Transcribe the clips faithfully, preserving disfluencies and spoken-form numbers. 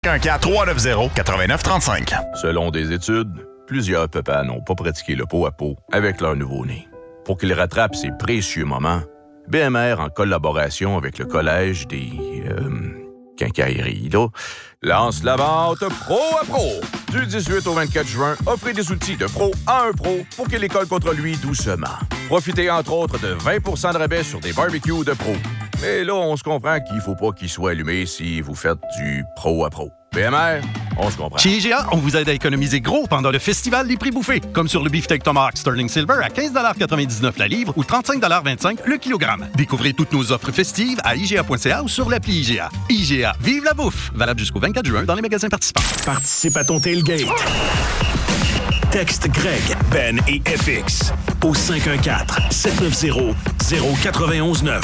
un quatre trois neuf zéro neuf neuf trois cinq. Selon des études, plusieurs papas n'ont pas pratiqué le pot à pot avec leur nouveau-né. Pour qu'ils rattrapent ces précieux moments, B M R, en collaboration avec le Collège des... Euh, quincailleries, là, lance la vente Pro à Pro. Du dix-huit au vingt-quatre juin, offrez des outils de pro à un pro pour qu'il école contre lui doucement. Profitez entre autres de vingt pour cent de rabais sur des barbecues de pro. Mais là, on se comprend qu'il faut pas qu'il soit allumé si vous faites du pro à pro. B M R, on se comprend. Chez I G A, on vous aide à économiser gros pendant le festival des prix bouffés. Comme sur le beefsteak Tomahawk Sterling Silver à quinze quatre-vingt-dix-neuf la livre ou trente-cinq vingt-cinq le kilogramme. Découvrez toutes nos offres festives à I G A point C A ou sur l'appli I G A. I G A, vive la bouffe! Valable jusqu'au vingt-quatre juin dans les magasins participants. Participe à ton tailgate. Texte Greg, Ben et F X au cinq un quatre sept neuf zéro zéro quatre un neuf.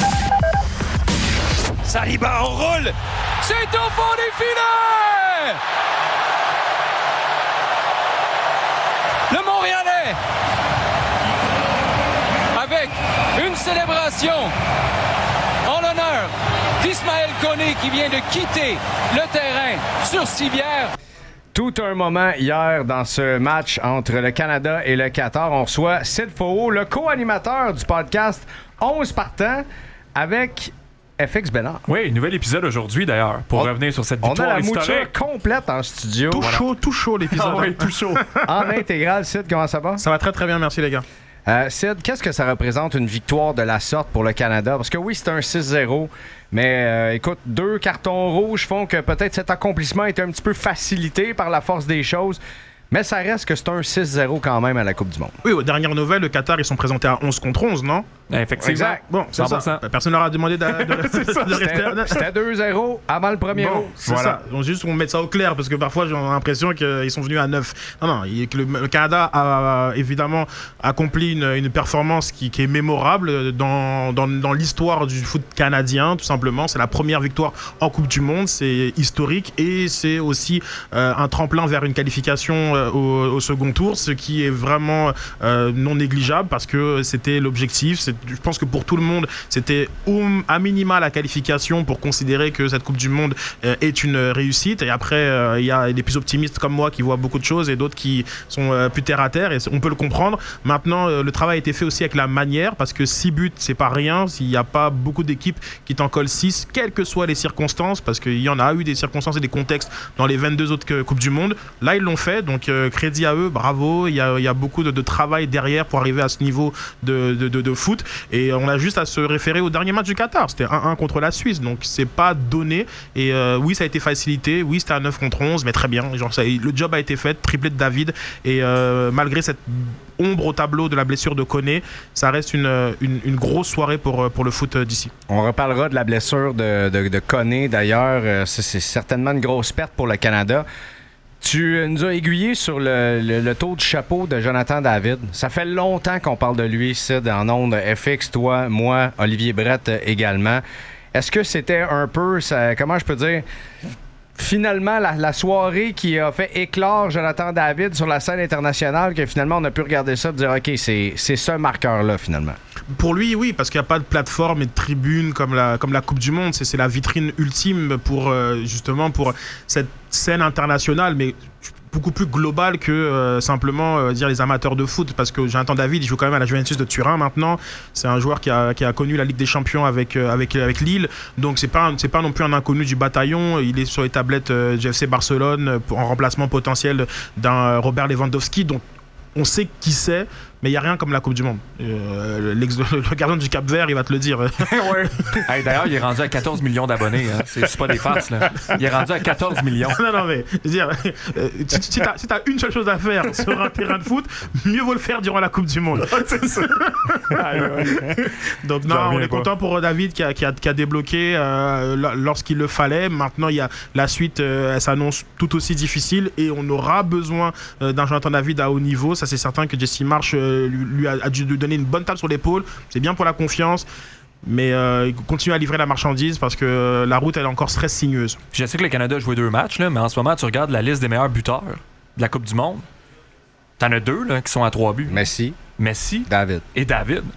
Saliba enroule! C'est au fond des filets! Le Montréalais, avec une célébration en l'honneur d'Ismaël Koné qui vient de quitter le terrain sur civière. Tout un moment hier dans ce match entre le Canada et le Qatar. On reçoit Sid Faux, le co-animateur du podcast onze partants avec F X Bénard. Oui, nouvel épisode aujourd'hui d'ailleurs, pour on, revenir sur cette victoire on a la historique. mouture complète en studio. Tout voilà. chaud, tout chaud l'épisode. Ah oui, tout chaud. En intégral, Sid, comment ça va? Ça va très très bien, merci les gars. Euh, Sid, qu'est-ce que ça représente une victoire de la sorte pour le Canada? Parce que oui, c'est un six zéro, mais euh, écoute, deux cartons rouges font que peut-être cet accomplissement est un petit peu facilité par la force des choses. Mais ça reste que c'est un six zéro quand même à la Coupe du Monde. Oui, aux dernières nouvelles, le Qatar, ils sont présentés à onze contre onze, non? Effectivement. Exact. Bon, c'est cent pour cent. ça. Personne leur a demandé de, de, de, de rester... C'était, c'était deux zéro avant le premier bon, rouge. C'est voilà. ça. Donc juste on met ça au clair, parce que parfois j'ai l'impression qu'ils sont venus à neuf. Non, non, il, le, le Canada a, a évidemment accompli une, une performance qui, qui est mémorable dans, dans, dans l'histoire du foot canadien, tout simplement. C'est la première victoire en Coupe du Monde, c'est historique, et c'est aussi euh, un tremplin vers une qualification euh, au, au second tour, ce qui est vraiment euh, non négligeable, parce que c'était l'objectif. C'est, je pense que pour tout le monde, c'était um, à minima la qualification pour considérer que cette Coupe du Monde euh, est une réussite. Et après, il euh, y a les plus optimistes comme moi qui voient beaucoup de choses et d'autres qui sont euh, plus terre à terre, et on peut le comprendre. Maintenant, euh, le travail a été fait aussi avec la manière, parce que six buts, c'est pas rien. S'il n'y a pas beaucoup d'équipes qui t'en collent six, quelles que soient les circonstances, parce qu'il y en a eu des circonstances et des contextes dans les vingt-deux autres que, Coupes du Monde. Là, ils l'ont fait, donc euh, crédit à eux, bravo. Il y a, y a beaucoup de, de travail derrière pour arriver à ce niveau de, de, de, de foot. Et on a juste à se référer au dernier match du Qatar. C'était un un contre la Suisse, donc c'est pas donné. Et euh, oui, ça a été facilité. Oui, c'était à neuf contre onze, mais très bien. Genre, ça, le job a été fait, triplé de David. Et euh, malgré cette ombre au tableau de la blessure de Koné, ça reste une, une, une grosse soirée pour, pour le foot d'ici. On reparlera de la blessure de, de, de Koné d'ailleurs. C'est, c'est certainement une grosse perte pour le Canada. Tu nous as aiguillé sur le, le, le tour du chapeau de Jonathan David. Ça fait longtemps qu'on parle de lui, Sid, en ondes. F X, toi, moi, Olivier Brett également. Est-ce que c'était un peu, ça, comment je peux dire, finalement la, la soirée qui a fait éclore Jonathan David sur la scène internationale, que finalement on a pu regarder ça et dire OK, c'est, c'est ce marqueur-là finalement? Pour lui, oui, parce qu'il n'y a pas de plateforme et de tribune comme la, comme la Coupe du Monde. C'est, c'est la vitrine ultime pour, euh, justement, pour cette scène internationale, mais beaucoup plus globale que euh, simplement euh, dire les amateurs de foot, parce que Jonathan David, il joue quand même à la Juventus de Turin maintenant. C'est un joueur qui a, qui a connu la Ligue des Champions avec, euh, avec, avec Lille, donc c'est pas, c'est pas non plus un inconnu du bataillon. Il est sur les tablettes euh, du F C Barcelone euh, en remplacement potentiel d'un euh, Robert Lewandowski, donc on sait qui c'est, mais il n'y a rien comme la Coupe du Monde. Euh, le gardien du Cap-Vert, il va te le dire. Ouais. Hey, d'ailleurs, il est rendu à quatorze millions d'abonnés. Hein. C'est, c'est pas des farces, là. Il est rendu à quatorze millions. Non, non, mais je veux dire, euh, si, si tu as si une seule chose à faire sur un terrain de foot, mieux vaut le faire durant la Coupe du Monde. C'est ça. Donc, non, on est pas. content pour David qui a, qui a, qui a débloqué euh, lorsqu'il le fallait. Maintenant, il y a la suite, euh, elle s'annonce tout aussi difficile, et on aura besoin euh, d'un Jonathan David à haut niveau. Ça, c'est certain que Jesse Marsch euh, lui, lui a, a dû lui donner une bonne tape sur l'épaule. C'est bien pour la confiance, mais euh, il continue à livrer la marchandise parce que euh, la route elle est encore très sinueuse. Je sais que le Canada a joué deux matchs, là, mais en ce moment tu regardes la liste des meilleurs buteurs de la Coupe du Monde, t'en as deux là, qui sont à trois buts. Messi, Messi David et David.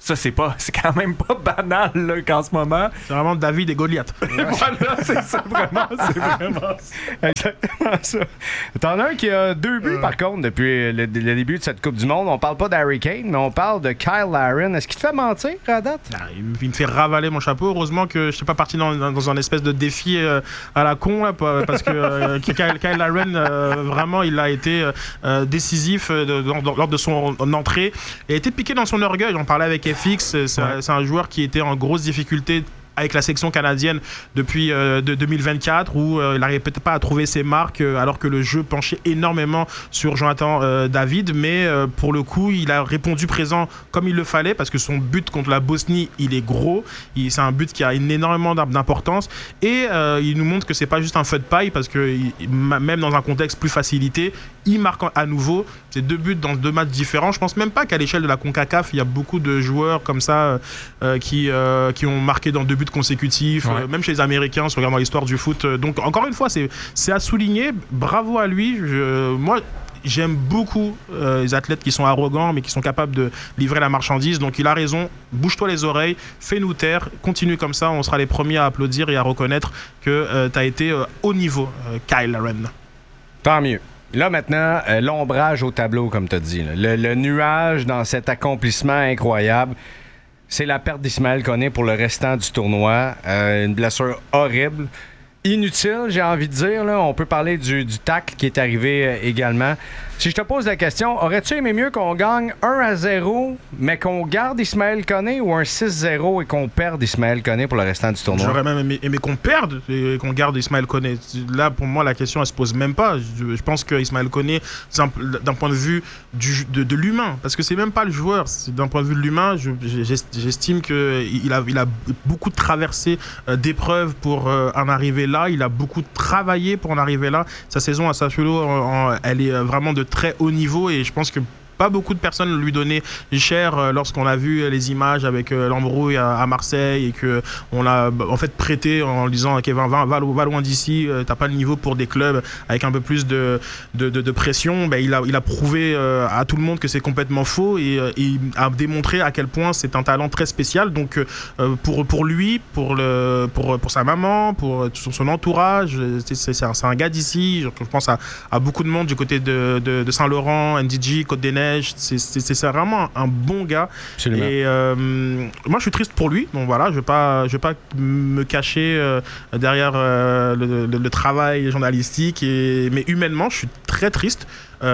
Ça, c'est pas, c'est quand même pas banal là, qu'en ce moment. C'est vraiment David et Goliath. Voilà, c'est ça, vraiment. C'est vraiment ça. Exactement ça. T'en as un qui a deux buts, euh... par contre, depuis le, le début de cette Coupe du Monde. On parle pas d'Harry Kane, mais on parle de Kyle Larin. Est-ce qu'il te fait mentir, à date? Ah, il, il me fait ravaler mon chapeau. Heureusement que je suis pas parti dans, dans un espèce de défi euh, à la con, là, parce que euh, Kyle, Kyle Larin, euh, vraiment, il a été euh, décisif euh, de, dans, dans, lors de son entrée. Il a été piqué dans son orgueil. On parlait avec F X. C'est, ouais. c'est un joueur qui était en grosse difficulté avec la section canadienne depuis euh, de deux mille vingt-quatre, où euh, il n'arrivait peut-être pas à trouver ses marques, euh, alors que le jeu penchait énormément sur Jonathan euh, David, mais euh, pour le coup il a répondu présent comme il le fallait, parce que son but contre la Bosnie, il est gros, il, c'est un but qui a une, énormément d'importance, et euh, il nous montre que c'est pas juste un feu de paille, parce que il, même dans un contexte plus facilité, il marque à nouveau. C'est deux buts dans deux matchs différents. Je pense même pas qu'à l'échelle de la CONCACAF, il y a beaucoup de joueurs comme ça euh, qui, euh, qui ont marqué dans deux buts consécutifs, ouais. euh, même chez les Américains, si on regarde dans l'histoire du foot. Donc encore une fois, c'est, c'est à souligner. Bravo à lui. Je, moi, j'aime beaucoup euh, les athlètes qui sont arrogants, mais qui sont capables de livrer la marchandise. Donc il a raison. Bouge-toi les oreilles, fais-nous taire, continue comme ça. On sera les premiers à applaudir et à reconnaître que euh, tu as été euh, haut niveau, euh, Kyle Larin. Tant mieux. Là, maintenant, euh, l'ombrage au tableau, comme tu as dit. Le, le nuage dans cet accomplissement incroyable, c'est la perte d'Ismaël Koné pour le restant du tournoi. Euh, une blessure horrible. Inutile, j'ai envie de dire. Là. On peut parler du, du tacle qui est arrivé euh, également. Si je te pose la question, aurais-tu aimé mieux qu'on gagne un à zéro, mais qu'on garde Ismaël Koné, ou un six zéro et qu'on perde Ismaël Koné pour le restant du tournoi? J'aurais même aimé, aimé qu'on perde et qu'on garde Ismaël Koné. Là, pour moi, la question, elle se pose même pas. Je, je pense que Ismaël Koné, d'un point de vue du, de, de l'humain, parce que c'est même pas le joueur, c'est d'un point de vue de l'humain, je, j'estime qu'il a, il a beaucoup traversé euh, d'épreuves pour euh, en arriver là. Il a beaucoup travaillé pour en arriver là. Sa saison à Sassuolo, en, en, elle est vraiment de très haut niveau, et je pense que pas beaucoup de personnes lui donnaient cher euh, lorsqu'on a vu les images avec euh, l'embrouille à, à Marseille, et qu'on l'a en fait prêté en lui disant okay, va, va, va, va loin d'ici, euh, t'as pas le niveau pour des clubs avec un peu plus de, de, de, de pression. Ben, il, a, il a prouvé euh, à tout le monde que c'est complètement faux, et, euh, et il a démontré à quel point c'est un talent très spécial. Donc euh, pour, pour lui, pour, le, pour, pour sa maman, pour son, son entourage, c'est, c'est, c'est, un, c'est un gars d'ici. Je pense à, à beaucoup de monde du côté de, de, de Saint-Laurent, N D G, Côte-des-Neiges. C'est, c'est, c'est vraiment un bon gars. Absolument. Et euh, moi je suis triste pour lui, donc voilà, je vais pas, je vais pas me cacher euh, derrière euh, le, le, le travail journalistique, et, mais humainement je suis très triste.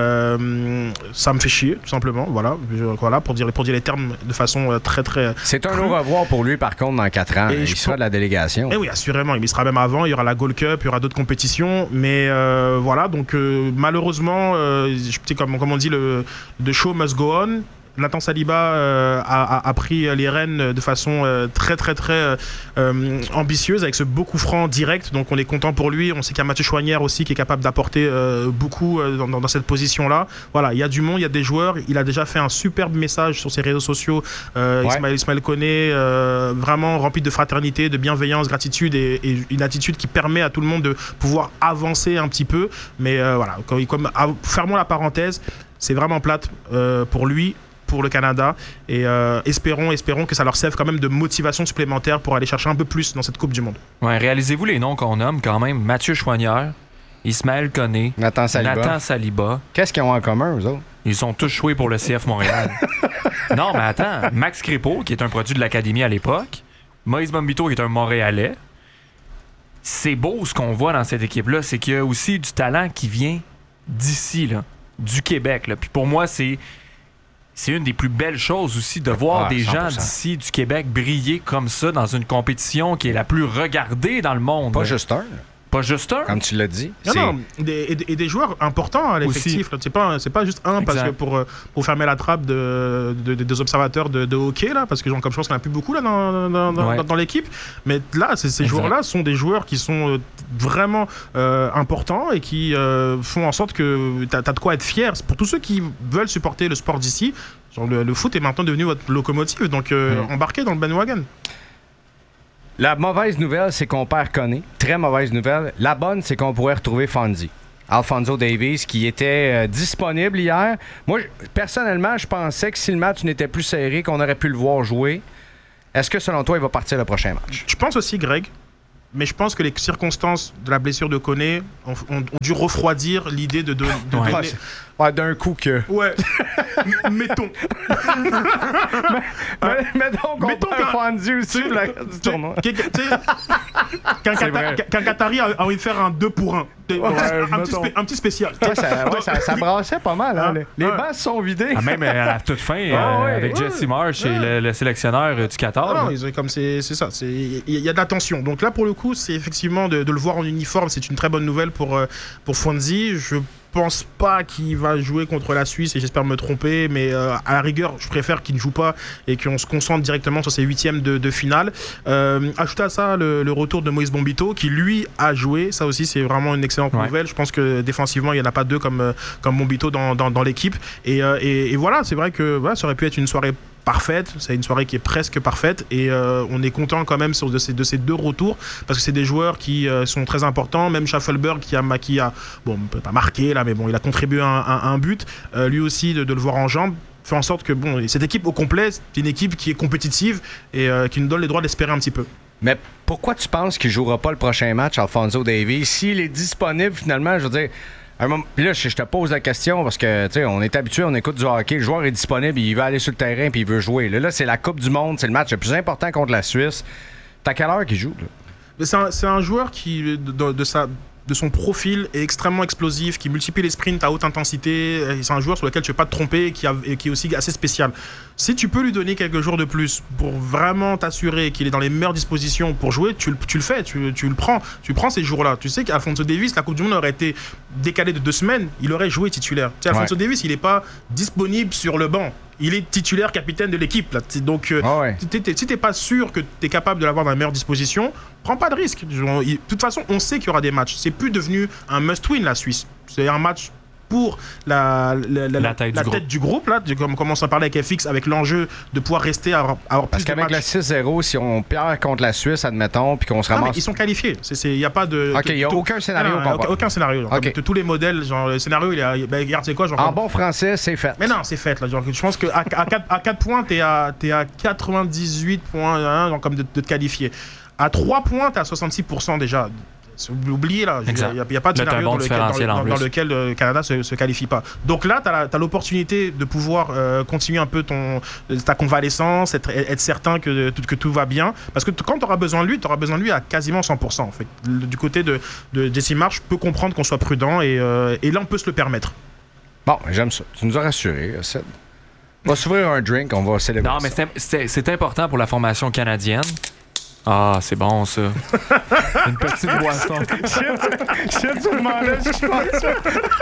Euh, ça me fait chier, tout simplement. Voilà, je, voilà pour, dire, pour dire les termes de façon euh, très très. C'est un au revoir pour lui, par contre, dans quatre ans. Et il sera de la délégation. Et oui, assurément. Il sera même avant. Il y aura la Gold Cup, il y aura d'autres compétitions. Mais euh, voilà, donc euh, malheureusement, euh, comme, comme on dit, le the show must go on. Nathan Saliba euh, a, a, a pris les rênes de façon euh, très très très euh, ambitieuse, avec ce beau coup franc direct, donc on est content pour lui. On sait qu'il y a Mathieu Chouanière aussi qui est capable d'apporter euh, beaucoup euh, dans, dans cette position là. Voilà, il y a du monde, il y a des joueurs. Il a déjà fait un superbe message sur ses réseaux sociaux, euh, ouais. Ismaël, Ismaël Koné, euh, vraiment rempli de fraternité, de bienveillance, gratitude, et, et une attitude qui permet à tout le monde de pouvoir avancer un petit peu. Mais euh, voilà, comme, comme, fermons la parenthèse, c'est vraiment plate euh, pour lui, pour le Canada, et euh, espérons, espérons que ça leur serve quand même de motivation supplémentaire pour aller chercher un peu plus dans cette Coupe du Monde. Ouais, réalisez-vous les noms qu'on nomme quand même: Mathieu Chouanière, Ismaël Koné, Nathan Saliba. Nathan Saliba. Qu'est-ce qu'ils ont en commun, eux autres? Ils ont tous joué pour le C F Montréal. Non, mais attends, Max Crépeau, qui est un produit de l'Académie à l'époque, Moïse Bombito, qui est un Montréalais. C'est beau ce qu'on voit dans cette équipe-là, c'est qu'il y a aussi du talent qui vient d'ici, là, du Québec. Là. Puis pour moi, c'est C'est une des plus belles choses aussi de voir ah, des gens d'ici, du Québec, briller comme ça dans une compétition qui est la plus regardée dans le monde. Pas juste un. Pas juste un. Comme tu l'as dit. Non, non, des, et, et des joueurs importants à l'effectif. Là. C'est pas, c'est pas juste un, exact. Parce que pour, pour fermer la trappe de, de, de, des observateurs de, de hockey, là, parce que comme je pense qu'il n'y en a plus beaucoup là, dans, dans, dans, ouais. dans, dans l'équipe. Mais là, c'est, ces exact. joueurs-là sont des joueurs qui sont vraiment euh, importants, et qui euh, font en sorte que tu as de quoi être fier. Pour tous ceux qui veulent supporter le sport d'ici, genre le, le foot est maintenant devenu votre locomotive. Donc, euh, mmh. embarquez dans le bandwagon. La mauvaise nouvelle, c'est qu'on perd Koné. Très mauvaise nouvelle. La bonne, c'est qu'on pourrait retrouver Fonzie. Alphonso Davies, qui était euh, disponible hier. Moi, personnellement, je pensais que si le match n'était plus serré, qu'on aurait pu le voir jouer. Est-ce que, selon toi, il va partir le prochain match? Je pense aussi, Greg. Mais je pense que les circonstances de la blessure de Koné ont, ont, ont dû refroidir l'idée de, de, de ouais. donner... Ouais, d'un coup que... Ouais. Mettons. mais, ouais. Mettons qu'on Mettons prend Fonzie aussi du tournoi. Qu'un Qatari Qatari a envie de faire un deux pour un. Ouais, un, petit spé, un petit spécial. Ouais, ça, ouais, ça, ça brassait pas mal. Hein, les les ouais. bancs se sont vidés. Ah, même à la toute fin, euh, ah, ouais, avec ouais. Jesse Marsh ouais. et le, le sélectionneur du Qatar. Non, ils ont, comme c'est ça. Il y, y a de la tension. Donc là, pour le coup, c'est effectivement de, de le voir en uniforme. C'est une très bonne nouvelle pour, pour Fonzie. Je pense pas qu'il va jouer contre la Suisse et j'espère me tromper, mais euh, à la rigueur, je préfère qu'il ne joue pas et qu'on se concentre directement sur ses huitièmes de, de finale. Euh, ajoutez à ça le, le retour de Moïse Bombito qui lui a joué. Ça aussi, c'est vraiment une excellente ouais. nouvelle. Je pense que défensivement, il n'y en a pas deux comme, comme Bombito dans, dans, dans l'équipe. Et, euh, et, et voilà, c'est vrai que voilà, ça aurait pu être une soirée parfaite, c'est une soirée qui est presque parfaite et euh, on est content quand même sur de, ces, de ces deux retours parce que c'est des joueurs qui euh, sont très importants, même Schaffelberg qui a, qui a bon, on peut pas marquer là, mais bon, il a contribué à un, à un but, euh, lui aussi de, de le voir en jambes fait en sorte que bon, cette équipe au complet, c'est une équipe qui est compétitive et euh, qui nous donne les droits d'espérer un petit peu. Mais pourquoi tu penses qu'il jouera pas le prochain match, Alphonso Davies, s'il est disponible finalement, je veux dire. Puis là, je te pose la question parce que, tu sais, on est habitué, on écoute du hockey, le joueur est disponible, il veut aller sur le terrain puis il veut jouer. Là, là c'est la Coupe du Monde, c'est le match le plus important contre la Suisse. T'as quelle heure qu'il joue, là? Mais c'est, un, c'est un joueur qui, de, de, sa, de son profil, est extrêmement explosif, qui multiplie les sprints à haute intensité. C'est un joueur sur lequel tu ne veux pas te tromper et qui, a, et qui est aussi assez spécial. Si tu peux lui donner quelques jours de plus pour vraiment t'assurer qu'il est dans les meilleures dispositions pour jouer, tu, tu le fais, tu, tu le prends. Tu prends ces jours-là. Tu sais qu'Alphonso Davies, la Coupe du Monde aurait été décalée de deux semaines, il aurait joué titulaire. Tu sais, Alphonso ouais. Davies, il n'est pas disponible sur le banc. Il est titulaire capitaine de l'équipe. Là. Donc, euh, oh ouais. t'es, t'es, si tu n'es pas sûr que tu es capable de l'avoir dans la meilleure disposition, prends pas de risque. De toute façon, on sait qu'il y aura des matchs. C'est plus devenu un must-win, la Suisse. C'est un match pour la, la, la, la, tête, la du tête du groupe, là, comme on commence à parler avec F X, avec l'enjeu de pouvoir rester à avoir plus Parce qu'avec de matchs. le six zéro, si on perd contre la Suisse, admettons, puis qu'on se ramasse... Ah, mais ils sont qualifiés. Il n'y a pas de... OK, il n'y a aucun scénario. Non, non, aucun, aucun scénario. Genre, okay. Tous les modèles, genre, le scénario, il est à... Ben, regarde, c'est quoi genre, En comme... bon français, c'est fait. Mais non, c'est fait. Là, genre, je pense qu'à à quatre, à quatre points, tu es à, t'es à quatre-vingt-dix-huit points hein, genre, comme de, de te qualifier. À trois points, tu es à soixante-six pour cent déjà. Oubliez là, il n'y a, a pas de là, scénario bon dans, lequel, dans, dans, dans lequel le Canada ne se, se qualifie pas. Donc là, tu as l'opportunité de pouvoir euh, continuer un peu ton, ta convalescence, être, être certain que, que tout va bien. Parce que quand tu auras besoin de lui, tu auras besoin de lui à quasiment cent pour cent. En fait. Le, du côté de, de Jesse Marsh, je peux comprendre qu'on soit prudent et, euh, et là, on peut se le permettre. Bon, j'aime ça. Tu nous as rassurés, Sid. On va s'ouvrir un drink, on va célébrer. Non, mais c'est, c'est, c'est important pour la formation canadienne. Ah, c'est bon, ça. Une petite boisson. Si tu demandais ce que je pensais.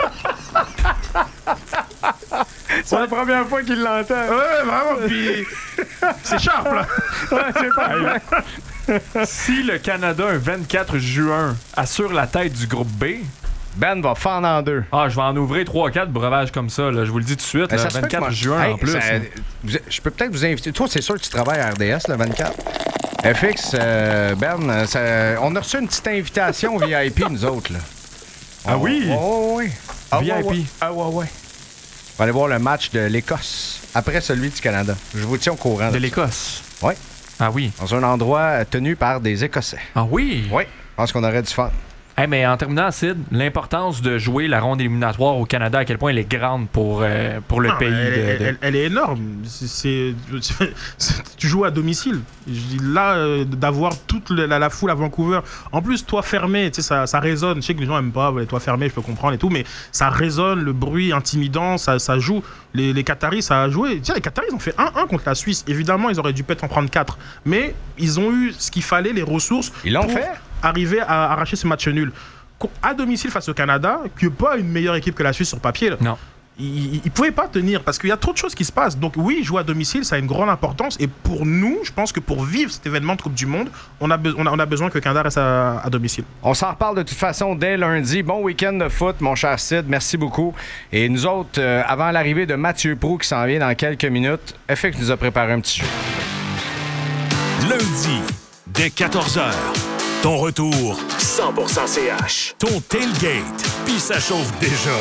C'est ouais. la première fois qu'il l'entend. Ouais, vraiment, puis c'est sharp, là. Ouais, c'est pas Si le Canada, un vingt-quatre juin, assure la tête du groupe B... Ben va fendre en deux. Ah, je vais en ouvrir trois quatre breuvages comme ça, là. Je vous le dis tout de suite. Là, vingt-quatre juin hey, en plus. Ça, je peux peut-être vous inviter. Toi, c'est sûr que tu travailles à R D S le vingt-quatre. F X, euh, Ben, ça, on a reçu une petite invitation V I P, nous autres. Là. Ah on, oui? Oh, oui. Ah, V I P. Ouais, ouais. Ah ouais, ouais. On va aller voir le match de l'Écosse après celui du Canada. Je vous tiens au courant. De l'Écosse? Oui. Ah oui. Dans un endroit tenu par des Écossais. Ah oui? Oui. Je pense qu'on aurait du fun. Hey, mais en terminant, Sid, l'importance de jouer la ronde éliminatoire au Canada, à quel point elle est grande pour, euh, pour le non, pays. Elle, de, de... Elle, elle est énorme. C'est, c'est, c'est, tu joues à domicile. Je dis là, euh, d'avoir toute la, la foule à Vancouver. En plus, toit fermé, ça, ça résonne. Je sais que les gens n'aiment pas les toits fermés, je peux comprendre et tout, mais ça résonne, le bruit intimidant, ça, ça joue. Les, les Qataris, ça a joué. Tiens, les Qataris, ils ont fait un un contre la Suisse. Évidemment, ils auraient dû peut-être en prendre quatre. Mais ils ont eu ce qu'il fallait, les ressources. Ils l'ont fait. Arriver à arracher ce match nul. À domicile face au Canada, qui n'est pas une meilleure équipe que la Suisse sur papier. Là. Non. Ils ne pouvaient pas tenir parce qu'il y a trop de choses qui se passent. Donc oui, jouer à domicile, ça a une grande importance. Et pour nous, je pense que pour vivre cet événement de Coupe du Monde, on a, be- on a, on a besoin que le Canada reste à, à domicile. On s'en reparle de toute façon dès lundi. Bon week-end de foot, mon cher Sid. Merci beaucoup. Et nous autres, euh, avant l'arrivée de Mathieu Proulx qui s'en vient dans quelques minutes, F X nous a préparé un petit jeu. Lundi, dès quatorze heures, ton retour, cent pour cent C H. Ton tailgate, puis ça chauffe déjà.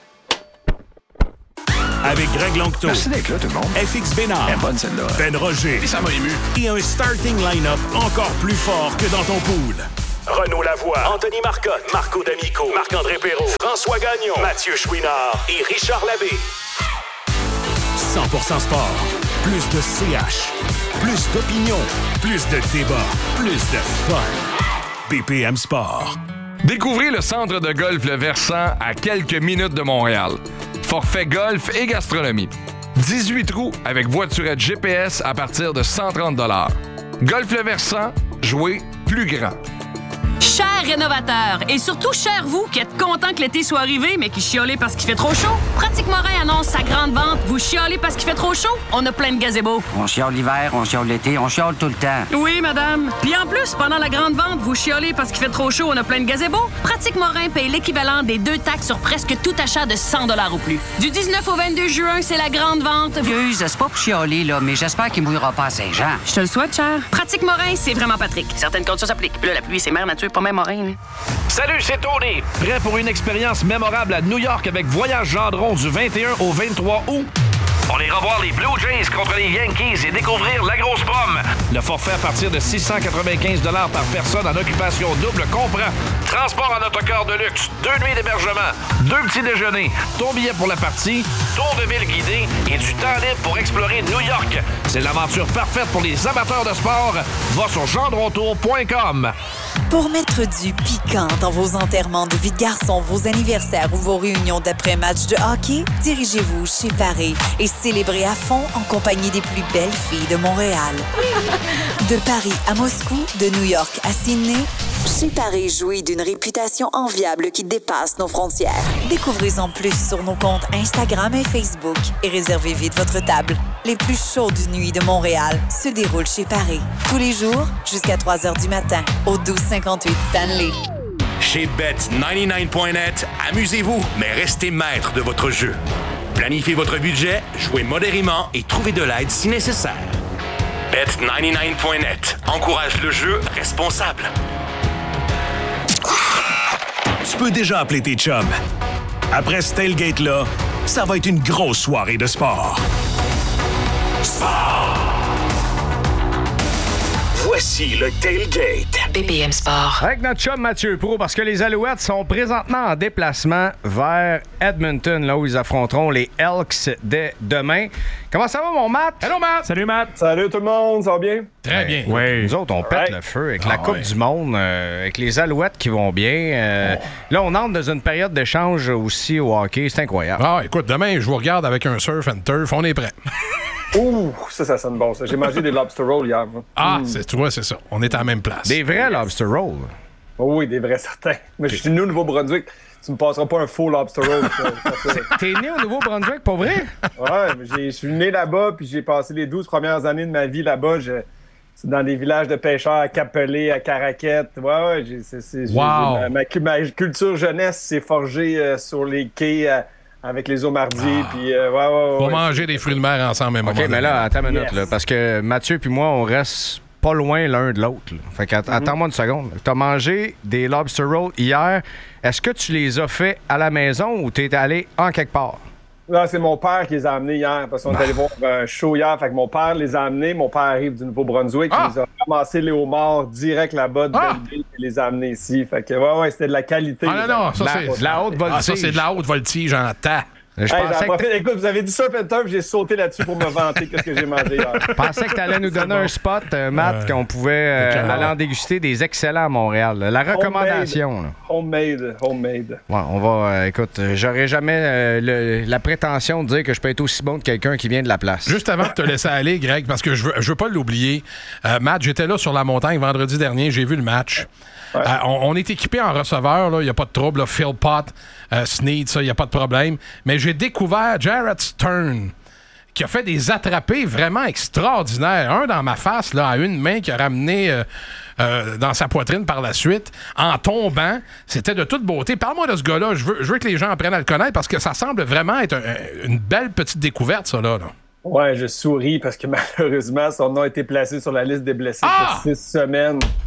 Avec Greg Longto. Merci d'être là, tout le monde. F X Bénard. Elle est bonne, celle-là. Ben Roger. Et ça m'a ému. Et un starting line-up encore plus fort que dans ton pool. Renaud Lavoie, Anthony Marcotte, Marco D'Amico, Marc-André Perrault, François Gagnon, Mathieu Chouinard et Richard Labbé. cent pour cent sport. Plus de C H. Plus d'opinion. Plus de débat. Plus de fun. B P M Sport. Découvrez le centre de golf Le Versant à quelques minutes de Montréal. Forfait golf et gastronomie. dix-huit trous avec voiturette G P S à partir de cent trente dollars. Golf Le Versant, jouez plus grand. Chers rénovateurs, et surtout chers vous qui êtes contents que l'été soit arrivé, mais qui chiolez parce qu'il fait trop chaud, Pratique Morin annonce sa grande vente. Vous chiolez parce qu'il fait trop chaud? On a plein de gazebos. On chiole l'hiver, on chiole l'été, on chiole tout le temps. Oui, madame. Puis en plus, pendant la grande vente, vous chiolez parce qu'il fait trop chaud, on a plein de gazebos. Pratique Morin paye l'équivalent des deux taxes sur presque tout achat de cent dollars ou plus. Du dix-neuf au vingt-deux juin, c'est la grande vente. Excuse, c'est pas pour chialer, là, mais j'espère qu'il mouillera pas à Saint-Jean. Je te le souhaite, cher. Pratique Morin, c'est vraiment Patrick. Certaines conditions s'appliquent. Puis là, la pluie, c'est mère nature, pas même Morin, là. Salut, c'est Tony. Prêt pour une expérience mémorable à New York avec Voyage Gendron du vingt et un au vingt-trois août? On ira voir les Blue Jays contre les Yankees et découvrir la grosse pomme. Le forfait à partir de six cent quatre-vingt-quinze dollars par personne en occupation double comprend transport en autocar de luxe, deux nuits d'hébergement, deux petits déjeuners, ton billet pour la partie, tour de ville guidé et du temps libre pour explorer New York. C'est l'aventure parfaite pour les amateurs de sport. Va sur gendrontour point com. Pour mettre du piquant dans vos enterrements de vie de garçon, vos anniversaires ou vos réunions d'après-match de hockey, dirigez-vous chez Paris et célébrez à fond en compagnie des plus belles filles de Montréal. De Paris à Moscou, de New York à Sydney, chez Paris jouit d'une réputation enviable qui dépasse nos frontières. Découvrez-en plus sur nos comptes Instagram et Facebook et réservez vite votre table. Les plus chaudes nuits de Montréal se déroulent chez Paris. Tous les jours, jusqu'à trois heures du matin, au douze cinquante-huit Stanley. Chez Bet quatre-vingt-dix-neuf point net, amusez-vous, mais restez maître de votre jeu. Planifiez votre budget, jouez modérément et trouvez de l'aide si nécessaire. Bet quatre-vingt-dix-neuf point net encourage le jeu responsable. Tu peux déjà appeler tes chums. Après ce tailgate-là, ça va être une grosse soirée de sport. Sport! Voici le tailgate. B P M Sport. Avec notre chum Mathieu Pro, parce que les Alouettes sont présentement en déplacement vers Edmonton, là où ils affronteront les Elks dès demain. Comment ça va, mon Matt? Hello, Matt! Salut, Matt! Salut tout le monde, ça va bien? Très bien. Oui. Nous autres, on pète ouais. le feu avec ah, la Coupe ouais. du Monde, euh, avec les Alouettes qui vont bien. Euh, oh. Là, on entre dans une période d'échange aussi au hockey. C'est incroyable. Ah, écoute, demain, je vous regarde avec un surf and turf. On est prêt. Ouh, ça, ça sonne bon, ça. J'ai mangé des lobster rolls hier. Ah, mmh. c'est, tu vois, c'est ça. On est à la même place. Des vrais lobster rolls? Oh, oui, des vrais, certains. Mais okay. Je suis né au Nouveau-Brunswick. Tu me passeras pas un faux lobster roll. Ça, ça T'es né au Nouveau-Brunswick, pour vrai? Ouais, je suis né là-bas, puis j'ai passé les douze premières années de ma vie là-bas. Je... C'est dans des villages de pêcheurs à Cap-Pelé, à Caraquette. Ouais, ouais, j'ai, c'est, c'est, wow. j'ai, ma, ma, ma culture jeunesse s'est forgée euh, sur les quais euh, avec les eaux-mardiers. Ah. Puis, euh, ouais, ouais, ouais, Pour ouais, manger des fruits de mer ensemble, même OK, mais donné. Là, attends une minute, yes. là, parce que Mathieu puis moi, on reste pas loin l'un de l'autre. Là. Fait que, mm-hmm. attends-moi une seconde. T'as mangé des lobster rolls hier. Est-ce que tu les as fait à la maison ou t'es allé en quelque part? Là, c'est mon père qui les a amenés hier, parce qu'on est allé voir un show hier. Fait que mon père les a amenés. Mon père arrive du Nouveau-Brunswick. Ah! Il les a ramassés les homards direct là-bas de ah! Belleville et les a amenés ici. Fait que, ouais, ouais, c'était de la qualité. Ah non, non, ça, la, c'est de la haute voltige. Ah, ça, c'est de la haute voltige en temps. Je hey, pensais que... que Écoute, vous avez dit ça, Penton, j'ai sauté là-dessus pour me vanter qu'est-ce que j'ai mangé hier. Je pensais que tu allais nous donner bon. un spot, euh, Matt, euh, qu'on pouvait euh, aller en déguster des excellents à Montréal. La recommandation. Homemade. Homemade. homemade. Ouais, on va... Euh, écoute, j'aurais jamais euh, le, la prétention de dire que je peux être aussi bon que quelqu'un qui vient de la place. Juste avant de te laisser aller, Greg, parce que je veux, je veux pas l'oublier, euh, Matt, j'étais là sur la montagne vendredi dernier, j'ai vu le match. Ouais. Euh, on, on est équipé en receveur, il n'y a pas de trouble. Là, Phil Pott, euh, Snead, ça, il n'y a pas de problème. Mais j'ai découvert Jarrett Stern, qui a fait des attrapés vraiment extraordinaires. Un dans ma face, là, à une main, qui a ramené euh, euh, dans sa poitrine par la suite, en tombant. C'était de toute beauté. Parle-moi de ce gars-là. Je veux, je veux que les gens apprennent à le connaître parce que ça semble vraiment être un, une belle petite découverte, ça, là. là. Ouais, je souris parce que malheureusement, son nom a été placé sur la liste des blessés ah! pour six semaines.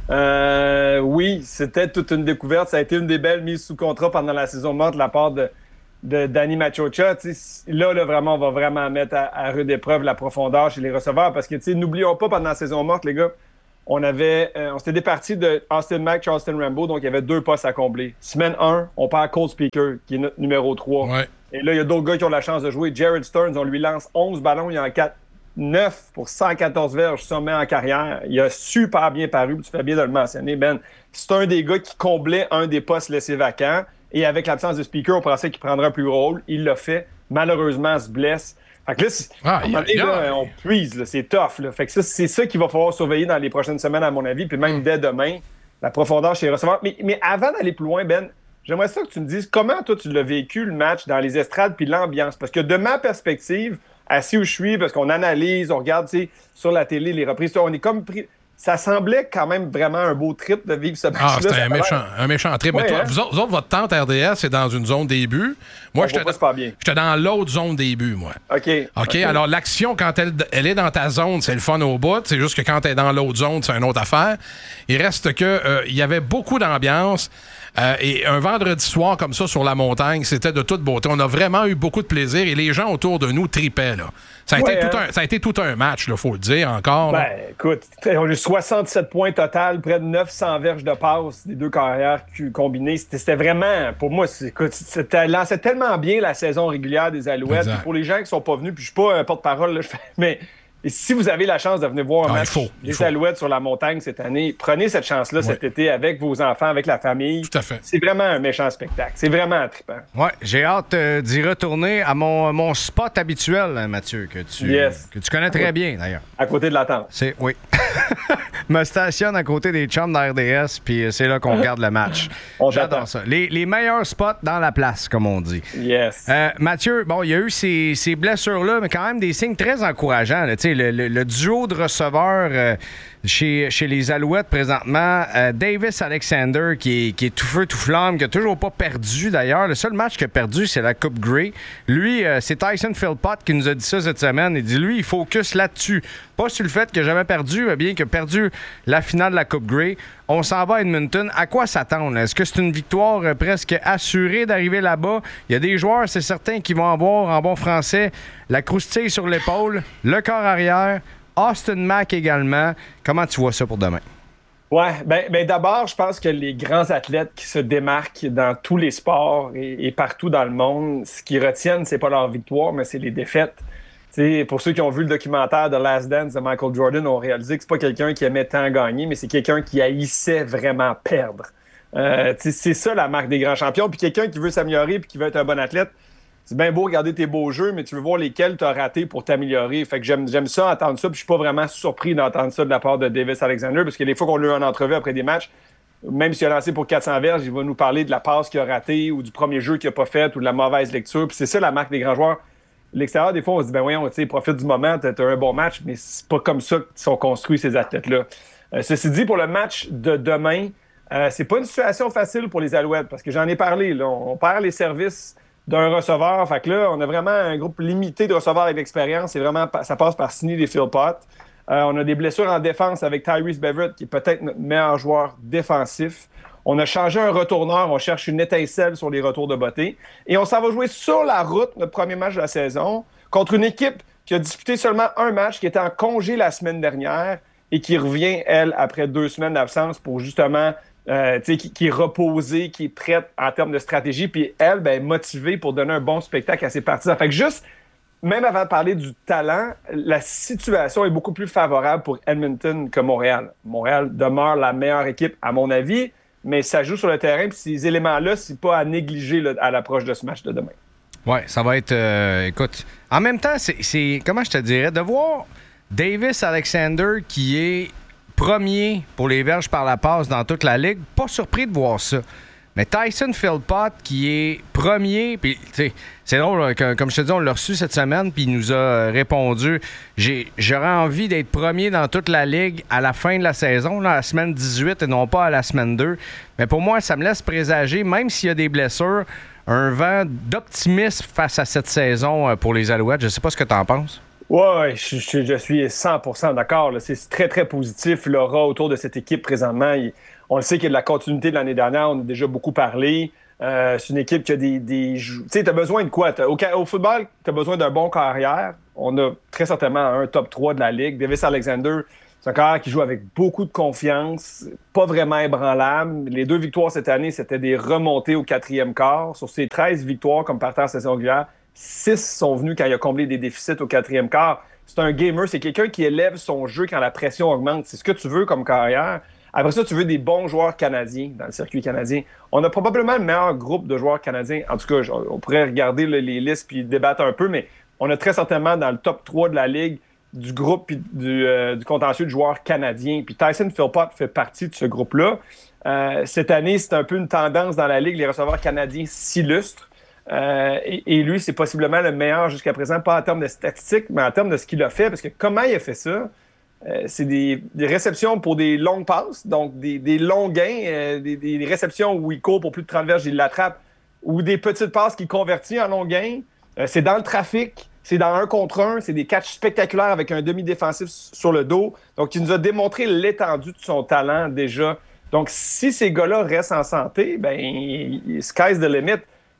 Euh, oui, c'était toute une découverte. Ça a été une des belles mises sous contrat pendant la saison morte de la part de, de Danny Machocha. Là, là, vraiment, on va vraiment mettre à, à rude épreuve la profondeur chez les receveurs parce que, n'oublions pas, pendant la saison morte, les gars, on avait, euh, on s'était départi de Austin Mack, Charleston Rambo, donc il y avait deux postes à combler. Semaine un, on perd Cole Speaker, qui est notre numéro trois. Ouais. Et là, il y a d'autres gars qui ont la chance de jouer. Jared Stearns, on lui lance onze ballons, il en quatre. neuf pour cent quatorze verges sommet en carrière. Il a super bien paru, tu fais bien de le mentionner, Ben. C'est un des gars qui comblait un des postes laissés vacants. Et avec l'absence de Speaker, on pensait qu'il prendrait un plus gros rôle. Il l'a fait. Malheureusement, il se blesse. Fait que là, ah, à un moment donné, là, on puise. Là, c'est tough. Là. Fait que ça, c'est ça qu'il va falloir surveiller dans les prochaines semaines, à mon avis. Puis même dès demain, la profondeur chez les receveurs. Mais, mais avant d'aller plus loin, Ben, j'aimerais ça que tu me dises comment, toi, tu l'as vécu, le match, dans les estrades puis l'ambiance. Parce que de ma perspective, assis où je suis, parce qu'on analyse, on regarde sur la télé les reprises, on est comme pris... Ça semblait quand même vraiment un beau trip de vivre ce match-là. Ah, c'était un méchant, un méchant trip. Ouais, mais toi, hein? vous, autres, vous autres, votre tente R D S est dans une zone début. Moi, j'étais dans, dans l'autre zone début, moi. OK. OK, okay. Alors, l'action, quand elle, elle est dans ta zone, c'est le fun au bout. C'est juste que quand elle est dans l'autre zone, c'est une autre affaire. Il reste que euh, il y avait beaucoup d'ambiance. Euh, et un vendredi soir comme ça sur la montagne, c'était de toute beauté. On a vraiment eu beaucoup de plaisir et les gens autour de nous tripaient, là. Ça a, ouais, été, hein? tout un, ça a été tout un match, il faut le dire encore. Ben, là. écoute, on a eu soixante-sept points total, près de neuf cents verges de passe des deux carrières combinées. C'était, c'était vraiment, pour moi, c'est, écoute, c'était lancé tellement bien la saison régulière des Alouettes. Pour les gens qui sont pas venus, puis je suis pas un porte-parole, là, je fais, mais et si vous avez la chance de venir voir un ah, match faut, des Alouettes sur la montagne cette année, prenez cette chance-là ouais. cet été avec vos enfants, avec la famille. Tout à fait. C'est vraiment un méchant spectacle. C'est vraiment trippant. Ouais, j'ai hâte euh, d'y retourner à mon, mon spot habituel, hein, Mathieu, que tu, yes. que tu connais très bien, d'ailleurs. À côté de la tente. C'est, oui. Me stationne à côté des chums de R D S, puis c'est là qu'on regarde le match. On J'adore ça. Les, les meilleurs spots dans la place, comme on dit. Yes. Euh, Mathieu, bon, il y a eu ces, ces blessures-là, mais quand même des signes très encourageants. Tu sais, le, le, le duo de receveurs euh, chez, chez les Alouettes présentement, euh, Davis Alexander, qui est, qui est tout feu, tout flamme, qui a toujours pas perdu d'ailleurs. Le seul match qu'il a perdu, c'est la Coupe Grey. Lui, euh, c'est Tyson Philpott qui nous a dit ça cette semaine. Il dit, lui, il focus là-dessus. Pas sur le fait que j'avais perdu, bien qu'il a perdu la finale de la Coupe Grey. On s'en va à Edmonton. À quoi s'attendre? Est-ce que c'est une victoire euh, presque assurée d'arriver là-bas? Il y a des joueurs, c'est certain, qui vont avoir, en bon français, la croustille sur l'épaule, le corps arrière, Austin Mack également. Comment tu vois ça pour demain? Ouais, ben, ben d'abord, je pense que les grands athlètes qui se démarquent dans tous les sports et, et partout dans le monde, ce qu'ils retiennent, c'est pas leur victoire, mais c'est les défaites. T'sais, pour ceux qui ont vu le documentaire de Last Dance de Michael Jordan, ont réalisé que c'est pas quelqu'un qui aimait tant gagner, mais c'est quelqu'un qui haïssait vraiment perdre. Euh, c'est ça la marque des grands champions. Puis quelqu'un qui veut s'améliorer puis qui veut être un bon athlète, c'est bien beau regarder tes beaux jeux, mais tu veux voir lesquels tu as ratés pour t'améliorer. Fait que j'aime, j'aime ça, entendre ça, puis je suis pas vraiment surpris d'entendre ça de la part de Davis Alexander, parce que les fois qu'on l'a eu en entrevue après des matchs, même s'il a lancé pour quatre cents verges, il va nous parler de la passe qu'il a ratée ou du premier jeu qu'il a pas fait ou de la mauvaise lecture. Puis c'est ça la marque des grands joueurs. L'extérieur, des fois, on se dit, ben voyons, tu sais, profite du moment, t'as un bon match, mais c'est pas comme ça qu'ils sont construits, ces athlètes-là. Euh, ceci dit, pour le match de demain, euh, c'est pas une situation facile pour les Alouettes, parce que j'en ai parlé, là. On perd les services d'un receveur, fait que là, on a vraiment un groupe limité de receveurs avec l'expérience, c'est vraiment, ça passe par Snead et Philpott. Euh, on a des blessures en défense avec Tyrese Beverett, qui est peut-être notre meilleur joueur défensif. On a changé un retourneur, on cherche une étincelle sur les retours de beauté. Et on s'en va jouer sur la route, notre premier match de la saison, contre une équipe qui a disputé seulement un match, qui était en congé la semaine dernière et qui revient, elle, après deux semaines d'absence pour justement, euh, tu sais, qui, qui est reposée, qui est prête en termes de stratégie. Puis elle, ben, motivée pour donner un bon spectacle à ses partisans. Fait que juste, même avant de parler du talent, la situation est beaucoup plus favorable pour Edmonton que Montréal. Montréal demeure la meilleure équipe, à mon avis, mais ça joue sur le terrain, puis ces éléments-là, c'est pas à négliger là, à l'approche de ce match de demain. Oui, ça va être... Euh, écoute, en même temps, c'est, c'est... Comment je te dirais? De voir Davis Alexander qui est premier pour les verges par la passe dans toute la ligue, pas surpris de voir ça. Mais Tyson Philpott qui est premier, puis tu sais, c'est drôle, là, que, comme je te dis, on l'a reçu cette semaine, puis il nous a répondu. J'ai, j'aurais envie d'être premier dans toute la ligue à la fin de la saison, là, à la semaine dix-huit et non pas à la semaine deux. Mais pour moi, ça me laisse présager, même s'il y a des blessures, un vent d'optimisme face à cette saison pour les Alouettes. Je sais pas ce que tu en penses. Oui, je, je, je suis cent pour cent d'accord. Là. C'est très, très positif, l'aura autour de cette équipe présentement. Il, on le sait qu'il y a de la continuité de l'année dernière. On a déjà beaucoup parlé. Euh, c'est une équipe qui a des... des tu sais, tu as besoin de quoi? Au, au football, tu as besoin d'un bon carrière. On a très certainement un top trois de la Ligue. Davis Alexander, c'est un carrière qui joue avec beaucoup de confiance, pas vraiment ébranlable. Les deux victoires cette année, c'était des remontées au quatrième quart. Sur ces treize victoires comme partant en saison régulière, six sont venus quand il a comblé des déficits au quatrième quart. C'est un gamer, c'est quelqu'un qui élève son jeu quand la pression augmente. C'est ce que tu veux comme carrière. Après ça, tu veux des bons joueurs canadiens dans le circuit canadien. On a probablement le meilleur groupe de joueurs canadiens. En tout cas, on pourrait regarder là, les listes puis débattre un peu, mais on a très certainement dans le top trois de la Ligue du groupe puis du, euh, du contentieux de joueurs canadiens. Puis Tyson Philpott fait partie de ce groupe-là. Euh, cette année, c'est un peu une tendance dans la Ligue. Les receveurs canadiens s'illustrent. Euh, et, et lui, c'est possiblement le meilleur jusqu'à présent, pas en termes de statistiques, mais en termes de ce qu'il a fait. Parce que comment il a fait ça? Euh, c'est des, des réceptions pour des longues passes, donc des, des longs gains, euh, des, des réceptions où il court pour plus de trente verges, il l'attrape, ou des petites passes qu'il convertit en longs gains. Euh, c'est dans le trafic, c'est dans un contre un, c'est des catchs spectaculaires avec un demi-défensif sur le dos. Donc, il nous a démontré l'étendue de son talent déjà. Donc, si ces gars-là restent en santé, ben, sky's the limit.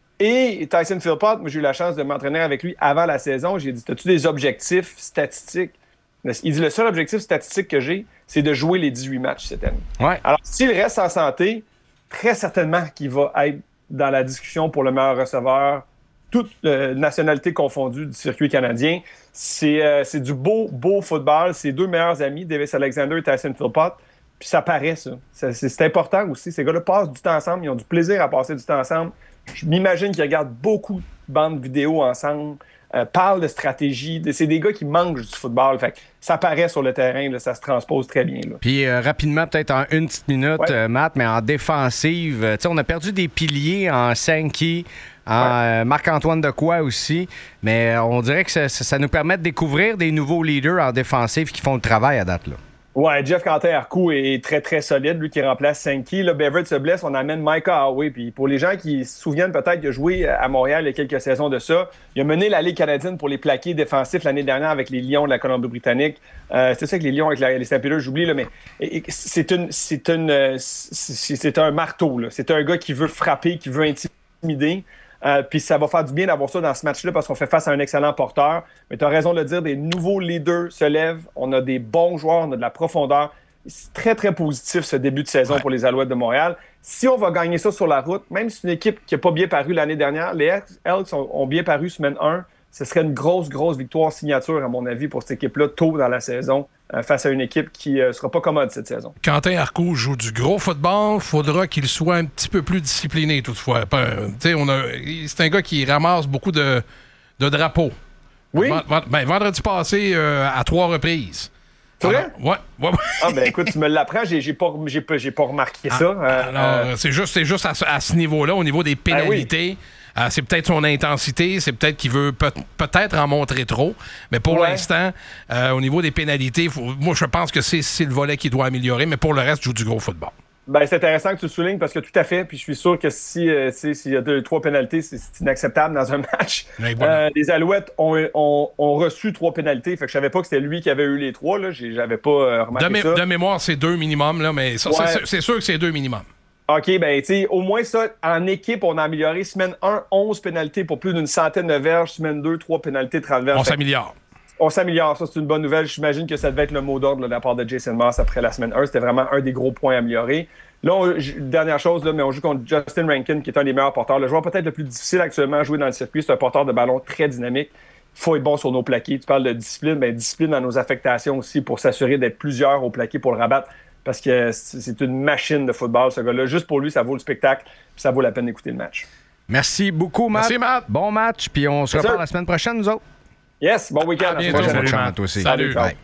Et Tyson Philpott, moi, j'ai eu la chance de m'entraîner avec lui avant la saison. J'ai dit, as-tu des objectifs statistiques? Il dit, le seul objectif statistique que j'ai, c'est de jouer les dix-huit matchs cette année. Ouais. Alors, s'il reste en santé, très certainement qu'il va être dans la discussion pour le meilleur receveur, toute euh, nationalité confondue du circuit canadien. C'est, euh, c'est du beau, beau football. Ses deux meilleurs amis, Davis Alexander et Tyson Philpott. Puis ça paraît, ça. ça c'est, c'est important aussi. Ces gars-là passent du temps ensemble. Ils ont du plaisir à passer du temps ensemble. Je m'imagine qu'ils regardent beaucoup de bandes vidéo ensemble. Euh, parle de stratégie. De, c'est des gars qui mangent du football. Fait que ça paraît sur le terrain, là, ça se transpose très bien. Là. Puis euh, rapidement, peut-être en une petite minute, ouais. euh, Matt, mais en défensive, euh, on a perdu des piliers en Sankey, en ouais. euh, Marc-Antoine Dequoy aussi, mais euh, on dirait que ça, ça, ça nous permet de découvrir des nouveaux leaders en défensive qui font le travail à date. Là. Ouais, Jeff Quentin-Arcou est très, très solide, lui qui remplace Sankey. Là, Beverett se blesse, on amène Micah Howey. Puis pour les gens qui se souviennent peut-être qu'il a joué à Montréal il y a quelques saisons de ça, il a mené la Ligue canadienne pour les plaqués défensifs l'année dernière avec les Lions de la Colombie-Britannique. Euh, c'est ça que les Lions avec la, les Saint-Péters, j'oublie, là, mais et, et, c'est, une, c'est, une, c'est, c'est un marteau. Là. C'est un gars qui veut frapper, qui veut intimider. Euh, puis ça va faire du bien d'avoir ça dans ce match-là parce qu'on fait face à un excellent porteur. Mais tu as raison de le dire, des nouveaux leaders se lèvent. On a des bons joueurs, on a de la profondeur. C'est très, très positif ce début de saison ouais. pour les Alouettes de Montréal. Si on va gagner ça sur la route, même si c'est une équipe qui n'a pas bien paru l'année dernière, les Elks ont, ont bien paru semaine un, ce serait une grosse, grosse victoire signature, à mon avis, pour cette équipe-là tôt dans la saison, euh, face à une équipe qui ne euh, sera pas commode cette saison. Quentin Arcou joue du gros football. Il faudra qu'il soit un petit peu plus discipliné, toutefois. On a, c'est un gars qui ramasse beaucoup de, de drapeaux. Oui. V- ben, vendredi passé, euh, à trois reprises. C'est vrai? Ouais, ouais, ouais. Ah, ben écoute, tu me l'apprends, j'ai, j'ai, pas, j'ai, pas, j'ai pas remarqué ah, ça. Euh, alors, euh... c'est juste, c'est juste à, à ce niveau-là, au niveau des pénalités. Ah, oui. Euh, c'est peut-être son intensité, c'est peut-être qu'il veut peut- peut-être en montrer trop, mais pour ouais. l'instant, euh, au niveau des pénalités, faut, moi je pense que c'est, c'est le volet qu'il doit améliorer, mais pour le reste, il joue du gros football. Ben, c'est intéressant que tu le soulignes parce que tout à fait, puis je suis sûr que si euh, s'il y a deux, trois pénalités, c'est, c'est inacceptable dans un match. Bon. Euh, les Alouettes ont, ont, ont reçu trois pénalités, fait que je savais pas que c'était lui qui avait eu les trois, là. J'avais pas euh, remarqué de mé- ça. De mémoire, c'est deux minimum, là, mais ça, ouais. c'est, c'est sûr que c'est deux minimum. OK, ben tu sais, au moins ça, en équipe, on a amélioré. Semaine un, onze pénalités pour plus d'une centaine de verges. Semaine deux, trois pénalités, trente verges. On s'améliore. On s'améliore, ça c'est une bonne nouvelle. J'imagine que ça devait être le mot d'ordre là, de la part de Jason Moss après la semaine un. C'était vraiment un des gros points améliorés. Là, on, j- dernière chose, là, mais on joue contre Justin Rankin, qui est un des meilleurs porteurs. Le joueur peut-être le plus difficile actuellement à jouer dans le circuit. C'est un porteur de ballon très dynamique. Il faut être bon sur nos plaqués. Tu parles de discipline, mais discipline dans nos affectations aussi pour s'assurer d'être plusieurs au plaqué pour le rabattre. Parce que c'est une machine de football, ce gars-là. Juste pour lui, ça vaut le spectacle, puis ça vaut la peine d'écouter le match. Merci beaucoup, Matt. Merci, Matt. Bon match, puis on se reparle la semaine prochaine, nous autres. Yes, bon week-end. À bientôt. Salut, Matt, aussi. Salut. Salut.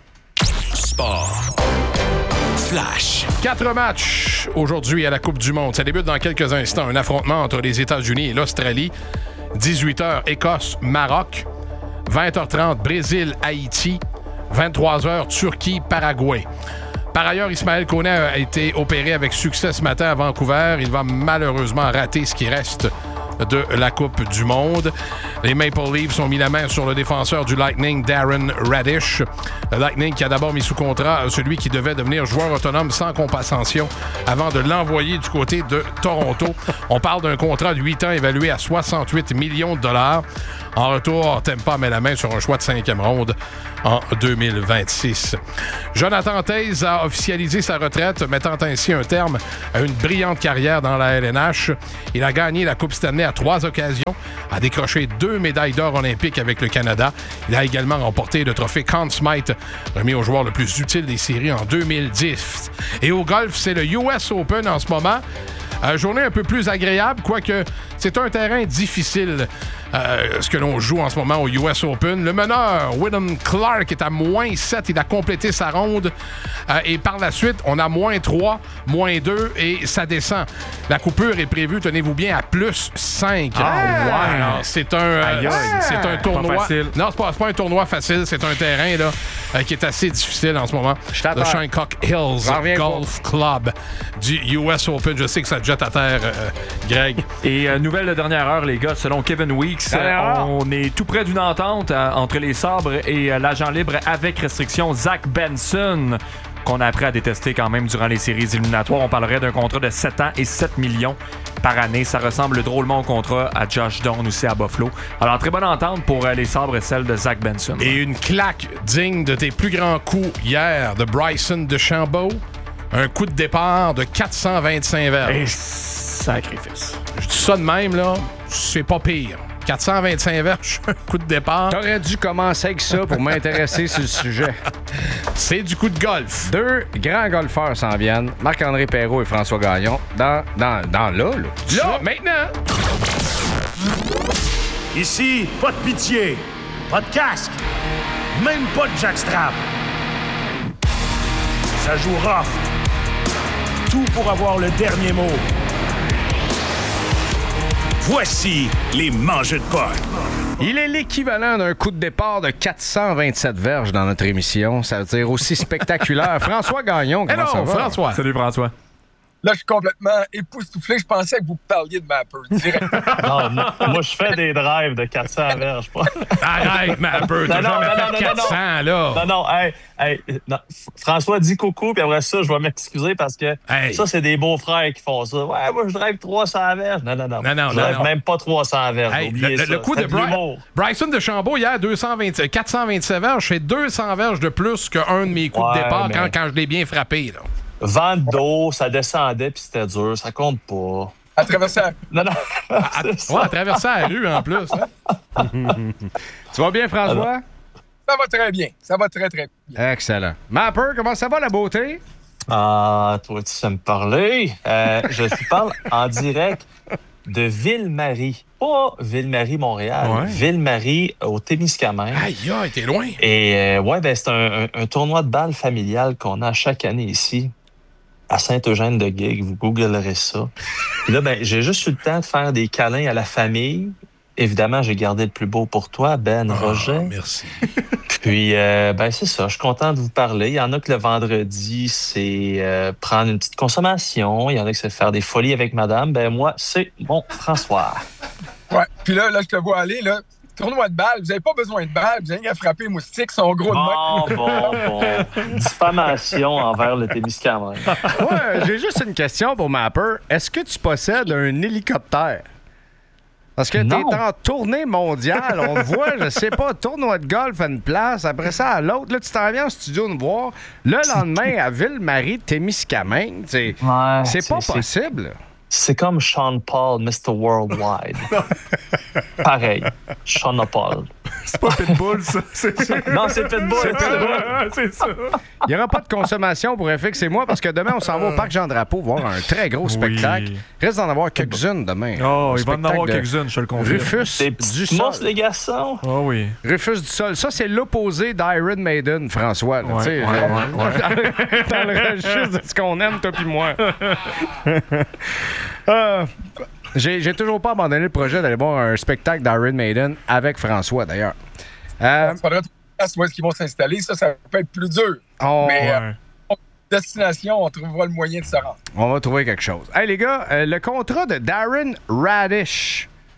Sport. Flash. Quatre matchs aujourd'hui à la Coupe du Monde. Ça débute dans quelques instants. Un affrontement entre les États-Unis et l'Australie. dix-huit heures, Écosse, Maroc. vingt heures trente, Brésil, Haïti. vingt-trois heures, Turquie, Paraguay. Par ailleurs, Ismaël Koné a été opéré avec succès ce matin à Vancouver. Il va malheureusement rater ce qui reste de la Coupe du Monde. Les Maple Leafs ont mis la main sur le défenseur du Lightning, Darren Radish. Le Lightning qui a d'abord mis sous contrat celui qui devait devenir joueur autonome sans compensation avant de l'envoyer du côté de Toronto. On parle d'un contrat de huit ans évalué à soixante-huit millions de dollars. En retour, Tampa met la main sur un choix de cinquième ronde en deux mille vingt-six. Jonathan Toews a officialisé sa retraite, mettant ainsi un terme à une brillante carrière dans la L N H. Il a gagné la Coupe Stanley à trois occasions, a décroché deux médailles d'or olympiques avec le Canada. Il a également remporté le trophée Conn Smythe, remis au joueur le plus utile des séries en deux mille dix. Et au golf, c'est le U S Open en ce moment. Euh, journée un peu plus agréable, quoique c'est un terrain difficile, euh, ce que l'on joue en ce moment au U S Open. Le meneur, Wyndham Clark, est à moins sept. Il a complété sa ronde. Euh, et par la suite, on a moins trois, moins deux et ça descend. La coupure est prévue, tenez-vous bien, à plus cinq. Ah, ouais! Alors, c'est un, euh, c'est un tournoi... Pas facile. Non, c'est pas, c'est pas un tournoi facile. C'est un terrain là, euh, qui est assez difficile en ce moment. Le Shancock Hills Golf Club du U S Open. Je sais que ça te jette à terre, euh, Greg. Et euh, nouvelle de dernière heure, les gars, selon Kevin Weeks, euh, on est tout près d'une entente euh, entre les Sabres et euh, l'agent libre avec restriction Zach Benson, qu'on a appris à détester quand même durant les séries éliminatoires. On parlerait d'un contrat de sept ans et sept millions par année. Ça ressemble drôlement au contrat à Josh Doan aussi à Buffalo. Alors, très bonne entente pour euh, les Sabres et celle de Zach Benson. Et une claque digne de tes plus grands coups hier de Bryson DeChambeau. Un coup de départ de quatre cent vingt-cinq verges. Et sacrifice. Je dis ça de même, là, c'est pas pire. quatre cent vingt-cinq verges, un coup de départ. T'aurais dû commencer avec ça pour m'intéresser sur le sujet. C'est du coup de golf. Deux grands golfeurs s'en viennent, Marc-André Perrault et François Gagnon, dans, dans, dans là, là. Là, maintenant! Ici, pas de pitié, pas de casque, même pas de jackstrap. Ça joue rough. Tout pour avoir le dernier mot. Voici les mangeux de potes. Il est l'équivalent d'un coup de départ de quatre cent vingt-sept verges dans notre émission. Ça veut dire aussi spectaculaire. François Gagnon, comment Hello, ça va? François. Salut, François. Là, je suis complètement époustouflé. Je pensais que vous parliez de Mapper direct. Non, moi, moi, je fais des drives de quatre cents verges. Pas. Arrête, Mapper. T'as jamais fait quatre cents, là. Non, non, hey, hey, non. François dit coucou, puis après ça, je vais m'excuser parce que hey. ça, c'est des beaux-frères qui font ça. Ouais, moi, je drive trois cents verges. Non, non, non. Non, non, je drive non, même pas trois cents verges. Hey, oubliez le, ça. le coup de, de Bry- Bryson DeChambeau, hier, deux cent vingt, quatre cent vingt-sept verges, c'est deux cents verges de plus qu'un de mes coups ouais, de départ mais... quand, quand je l'ai bien frappé, là. Vent d'eau, ça descendait puis c'était dur, ça compte pas. À traverser la... Non, non. à, à, ouais, à traverser la rue en plus. Hein? Tu vas bien, François? Alors, ça va très bien. Ça va très, très bien. Excellent. Mapper, comment ça va, la beauté? Ah, toi, tu sais me parler. Euh, je te parle en direct de Ville-Marie. Pas Ville-Marie, Montréal. Ouais. Ville-Marie au Témiscamingue. Aïe, aïe, t'es loin. Et euh, ouais, ben c'est un, un, un tournoi de balle familial qu'on a chaque année ici. À Saint-Eugène-de-Guigue, vous googlerez ça. Puis là, ben, j'ai juste eu le temps de faire des câlins à la famille. Évidemment, j'ai gardé le plus beau pour toi, Ben oh, Roger. Merci. Puis, euh, ben c'est ça, je suis content de vous parler. Il y en a que le vendredi, c'est euh, prendre une petite consommation. Il y en a que c'est faire des folies avec madame. Ben moi, c'est mon François. Ouais, puis là, là, je te vois aller, là. Tournoi de balles, vous n'avez pas besoin de balles, vous avez qu'à frapper les moustiques, ils sont gros bon, de bon, bon. Diffamation envers le Témiscamingue. Ouais, j'ai juste une question pour Mapper. Est-ce que tu possèdes un hélicoptère? Parce que t'es en tournée mondiale, on te voit, je sais pas, tournoi de golf à une place, après ça à l'autre, là tu t'en viens en studio nous voir, le lendemain à Ville-Marie, Témiscamingue, c'est ouais, c'est pas c'est, possible. C'est comme Sean Paul, mister Worldwide. Pareil, Sean Paul. C'est pas Pitbull, ça. C'est ça. Non, c'est Pitbull. C'est Pitbull. C'est ça. Il n'y aura pas de consommation pour F X et moi parce que demain, on s'en va au Parc Jean-Drapeau voir un très gros spectacle. Oui. Reste d'en avoir quelques-unes demain. Oh, il va en avoir quelques-unes, je te le confirme. Rufus Des du Sol. Sol. Les garçons. Oh oui. Rufus du Sol. Ça, c'est l'opposé d'Iron Maiden, François. Là, ouais, ouais, ouais, ouais. Dans le registre de ce qu'on aime, toi puis moi. euh, j'ai, j'ai toujours pas abandonné le projet d'aller voir un spectacle d'Iron Maiden avec François, d'ailleurs. Euh, Il faudrait trouver où est-ce qu'ils vont s'installer. Ça, ça peut être plus dur. on, Mais ouais. euh, destination, on trouvera le moyen de se rendre. On va trouver quelque chose. Hey, les gars, euh, le contrat de Darren Radish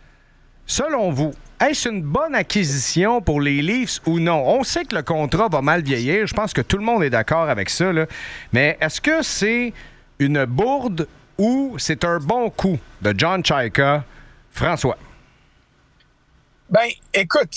selon vous, est-ce une bonne acquisition pour les Leafs ou non? On sait que le contrat va mal vieillir. Je pense que tout le monde est d'accord avec ça. Là. Mais est-ce que c'est une bourde ou c'est un bon coup de John Chayka? François. Ben, écoute,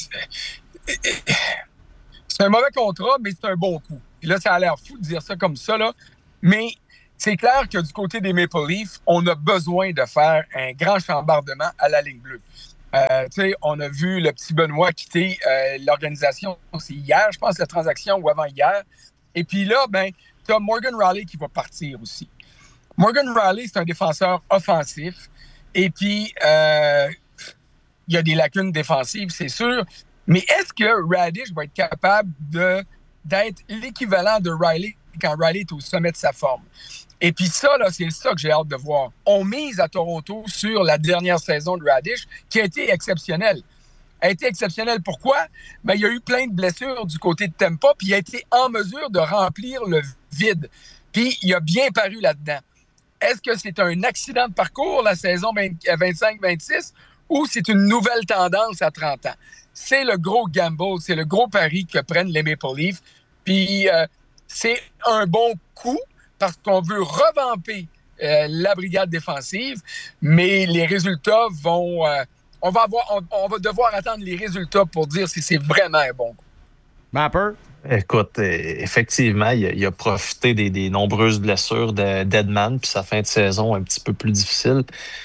c'est un mauvais contrat, mais c'est un bon coup. Puis là, ça a l'air fou de dire ça comme ça, là. Mais c'est clair que du côté des Maple Leafs, on a besoin de faire un grand chambardement à la ligne bleue. Euh, tu sais, on a vu le petit Benoît quitter euh, l'organisation, c'est hier, je pense, la transaction ou avant-hier. Et puis là, ben, tu as Morgan Rielly qui va partir aussi. Morgan Rielly, c'est un défenseur offensif. Et puis, euh, il y a des lacunes défensives, c'est sûr. Mais est-ce que Raddysh va être capable de, d'être l'équivalent de Rielly quand Rielly est au sommet de sa forme? Et puis ça, là, c'est ça que j'ai hâte de voir. On mise à Toronto sur la dernière saison de Raddysh, qui a été exceptionnelle. Elle a été exceptionnelle. Pourquoi? Ben, il y a eu plein de blessures du côté de Tampa, puis il a été en mesure de remplir le vide. Puis il a bien paru là-dedans. Est-ce que c'est un accident de parcours, la saison vingt-cinq vingt-six, ou c'est une nouvelle tendance à trente ans? C'est le gros gamble, c'est le gros pari que prennent les Maple Leafs. Puis euh, c'est un bon coup, parce qu'on veut revamper euh, la brigade défensive, mais les résultats vont... Euh, on, va avoir, on, on va devoir attendre les résultats pour dire si c'est vraiment un bon coup. Mapper? Écoute, effectivement, il a, il a profité des, des nombreuses blessures de Deadman, puis sa fin de saison un petit peu plus difficile.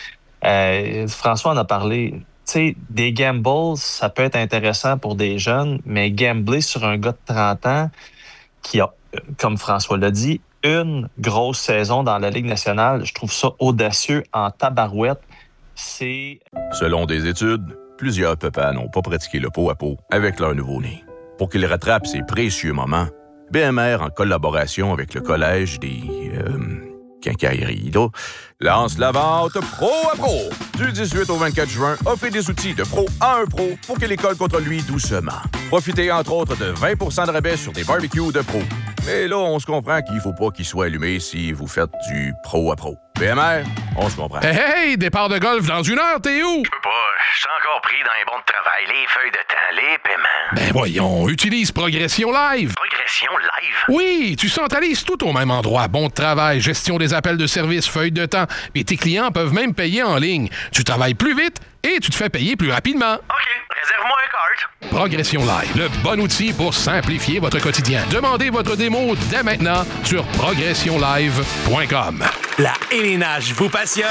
Euh, François en a parlé. Tu sais, des gambles, ça peut être intéressant pour des jeunes, mais gambler sur un gars de trente ans qui a, comme François l'a dit, une grosse saison dans la Ligue nationale, je trouve ça audacieux en tabarouette. C'est... Selon des études, plusieurs papas n'ont pas pratiqué le pot à pot avec leur nouveau-né. Pour qu'ils rattrapent ces précieux moments, B M R, en collaboration avec le Collège des... Euh, quincailleries, là, lance la vente Pro à Pro. Du dix-huit au vingt-quatre juin, offrez des outils de pro à un pro pour que l'école contre lui doucement. Profitez entre autres de vingt pour cent de rabais sur des barbecues de pro. Mais là, on se comprend qu'il faut pas qu'il soit allumé si vous faites du pro à pro. B M R, on se comprend. Hey, hey, départ de golf dans une heure, t'es où? Je peux pas, je suis encore pris dans les bons de travail, les feuilles de temps, les paiements. Ben voyons, utilise Progression Live. Progression Live? Oui, tu centralises tout au même endroit. Bon de travail, gestion des appels de service, feuilles de temps. Et tes clients peuvent même payer en ligne. Tu travailles plus vite et tu te fais payer plus rapidement. OK, réserve-moi un cart. Progression Live, le bon outil pour simplifier votre quotidien. Demandez votre démo dès maintenant sur progression live point com. La élénage vous passionne?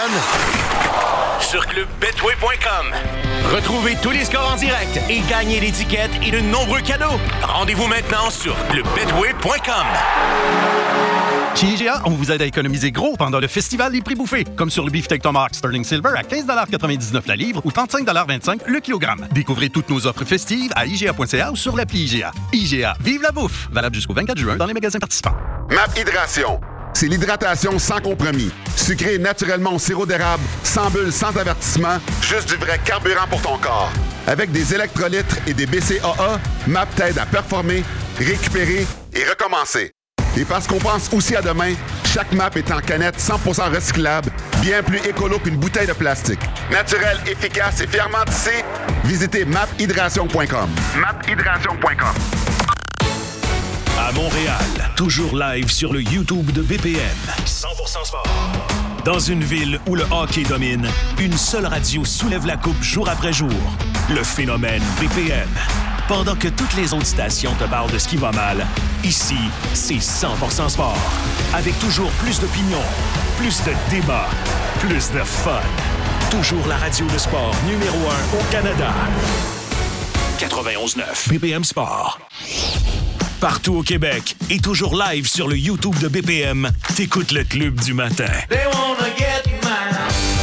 Sur club betway point com. Retrouvez tous les scores en direct et gagnez des tickets et de nombreux cadeaux. Rendez-vous maintenant sur club betway point com. Chez I G A, on vous aide à économiser gros pendant le festival des prix bouffés, comme sur le beefsteak Tomahawk Sterling Silver à quinze quatre-vingt-dix-neuf la livre ou trente-cinq vingt-cinq le kilogramme. Découvrez toutes nos offres festives à I G A point C A ou sur l'appli I G A. I G A, vive la bouffe! Valable jusqu'au vingt-quatre juin dans les magasins participants. Map Hydration. C'est l'hydratation sans compromis. Sucré naturellement au sirop d'érable, sans bulles, sans avertissement, juste du vrai carburant pour ton corps. Avec des électrolytes et des B C A A, Map t'aide à performer, récupérer et recommencer. Et parce qu'on pense aussi à demain, chaque map est en canette cent pour cent recyclable, bien plus écolo qu'une bouteille de plastique. Naturel, efficace et fièrement tissé, visitez map hydration point com. map hydration point com. À Montréal, toujours live sur le YouTube de B P M. cent pour cent sport. Dans une ville où le hockey domine, une seule radio soulève la coupe jour après jour. Le phénomène B P M. Pendant que toutes les autres stations te parlent de ce qui va mal, ici, c'est cent pour cent sport. Avec toujours plus d'opinions, plus de débats, plus de fun. Toujours la radio de sport numéro un au Canada. quatre-vingt-onze neuf B P M Sport. Partout au Québec et toujours live sur le YouTube de B P M, t'écoutes le club du matin. They wanna get mine.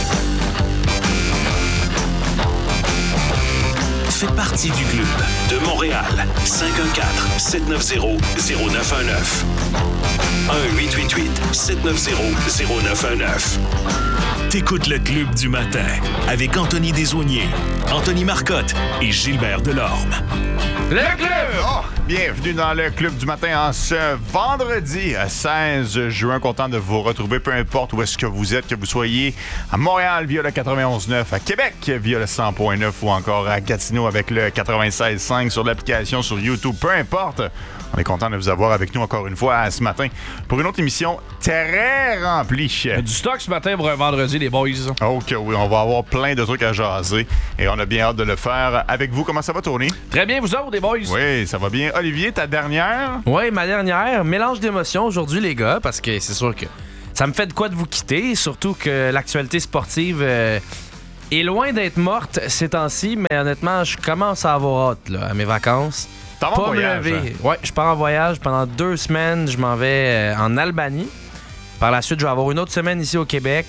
Fais partie du club de Montréal. cinq un quatre, sept neuf zéro, zéro neuf un neuf. un huit huit huit, sept neuf zéro, zéro neuf un neuf. T'écoutes le Club du matin avec Anthony Desaulniers, Anthony Marcotte et Gilbert Delorme. Le Club! Oh, bienvenue dans le Club du matin en ce vendredi seize juin. Content de vous retrouver, peu importe où est-ce que vous êtes, que vous soyez à Montréal via le quatre-vingt-onze neuf, à Québec via le cent point neuf ou encore à Gatineau avec le quatre-vingt-seize cinq sur l'application, sur YouTube, peu importe. On est content de vous avoir avec nous encore une fois ce matin pour une autre émission très remplie. Du stock ce matin pour un vendredi, les boys. Ok, oui, on va avoir plein de trucs à jaser et on a bien hâte de le faire avec vous. Comment ça va, Tony? Très bien, vous autres, les boys? Oui, ça va bien. Olivier, ta dernière? Oui, ma dernière. Mélange d'émotions aujourd'hui, les gars, parce que c'est sûr que ça me fait de quoi de vous quitter, surtout que l'actualité sportive euh, est loin d'être morte ces temps-ci, mais honnêtement, je commence à avoir hâte là, à mes vacances. T'en vas en voyage? Hein? Ouais, je pars en voyage pendant deux semaines. Je m'en vais euh, en Albanie. Par la suite, je vais avoir une autre semaine ici au Québec.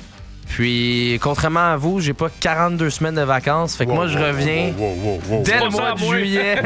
Puis, contrairement à vous, j'ai pas quarante-deux semaines de vacances. Fait que wow, moi, je reviens wow, wow, wow, wow, dès wow, le mois de juillet.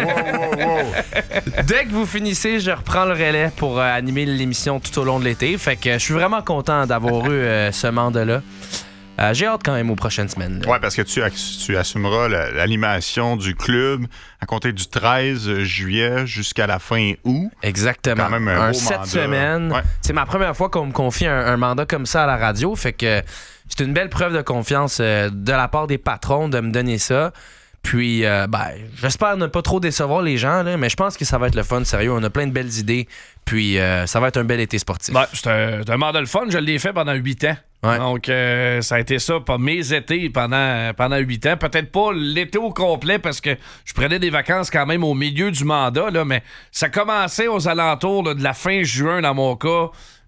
Dès que vous finissez, je reprends le relais pour euh, animer l'émission tout au long de l'été. Fait que je suis vraiment content d'avoir eu euh, ce mandat-là. Euh, j'ai hâte quand même aux prochaines semaines. Oui, parce que tu, tu assumeras la, l'animation du club à compter du treize juillet jusqu'à la fin août. Exactement. Quand même un, un sept semaines. Ouais. C'est ma première fois qu'on me confie un, un mandat comme ça à la radio. Fait que c'est une belle preuve de confiance euh, de la part des patrons de me donner ça. Puis, euh, ben, j'espère ne pas trop décevoir les gens, là, mais je pense que ça va être le fun, sérieux. On a plein de belles idées. Puis, euh, ça va être un bel été sportif. Ben, c'est un, c'est un mandat le fun. Je l'ai fait pendant huit ans. Ouais. Donc, euh, ça a été ça pour mes étés pendant, pendant huit ans. Peut-être pas l'été au complet parce que je prenais des vacances quand même au milieu du mandat, là, mais ça commençait aux alentours là, de la fin juin dans mon cas.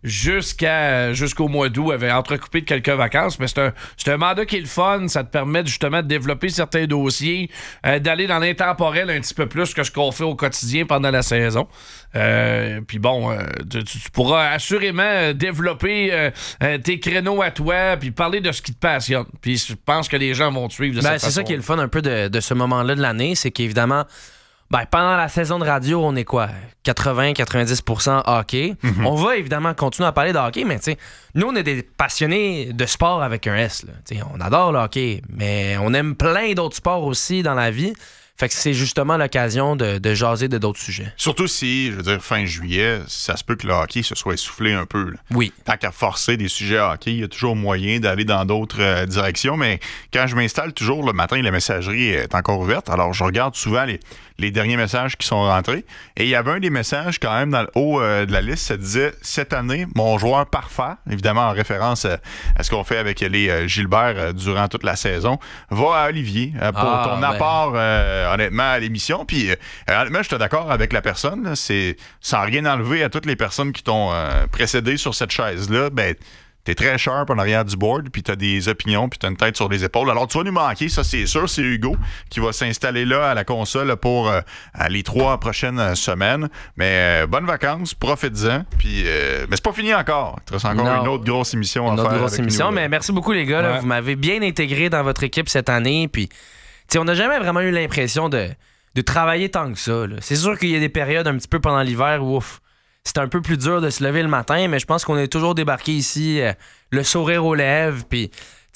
Jusqu'à, jusqu'au mois d'août, avait entrecoupé de quelques vacances, mais c'est un, c'est un mandat qui est le fun, ça te permet justement de développer certains dossiers, euh, d'aller dans l'intemporel un petit peu plus que ce qu'on fait au quotidien pendant la saison. Euh, puis bon, euh, tu, tu pourras assurément développer euh, euh, tes créneaux à toi, puis parler de ce qui te passionne. Puis je pense que les gens vont te suivre de ben, cette c'est façon. Ça qui est le fun un peu de, de ce moment-là de l'année, c'est qu'évidemment, ben, pendant la saison de radio, on est quoi? quatre-vingts à quatre-vingt-dix pour cent hockey. Mm-hmm. On va évidemment continuer à parler de hockey, mais t'sais, nous, on est des passionnés de sport avec un S. Là. T'sais, on adore le hockey, mais on aime plein d'autres sports aussi dans la vie. Fait que c'est justement l'occasion de, de jaser de d'autres sujets. Surtout si, je veux dire, fin juillet, ça se peut que le hockey se soit essoufflé un peu. Là. Oui. Tant qu'à forcer des sujets hockey, il y a toujours moyen d'aller dans d'autres euh, directions. Mais quand je m'installe toujours le matin, la messagerie est encore ouverte. Alors, je regarde souvent les, les derniers messages qui sont rentrés. Et il y avait un des messages quand même dans le haut euh, de la liste. Ça disait « Cette année, mon joueur parfait », évidemment en référence à, à ce qu'on fait avec les euh, Gilbert euh, durant toute la saison, va à Olivier euh, pour ah, ton ben... apport euh, honnêtement à l'émission. Puis euh, honnêtement, je suis d'accord avec la personne. Là, c'est sans rien enlever à toutes les personnes qui t'ont euh, précédé sur cette chaise-là. Ben, t'es très sharp en arrière du board, puis t'as des opinions, puis t'as une tête sur les épaules. Alors, tu vas nous manquer, ça c'est sûr. C'est Hugo qui va s'installer là à la console pour euh, les trois prochaines semaines. Mais euh, bonnes vacances, profites-en. Puis, euh, mais c'est pas fini encore. Il te reste encore non. une autre grosse émission une à autre faire. Une grosse émission, nous, mais merci beaucoup les gars. Ouais. Là, vous m'avez bien intégré dans votre équipe cette année. Puis, on n'a jamais vraiment eu l'impression de, de travailler tant que ça. Là. C'est sûr qu'il y a des périodes un petit peu pendant l'hiver où ouf, c'est un peu plus dur de se lever le matin, mais je pense qu'on est toujours débarqué ici, euh, le sourire aux lèvres, puis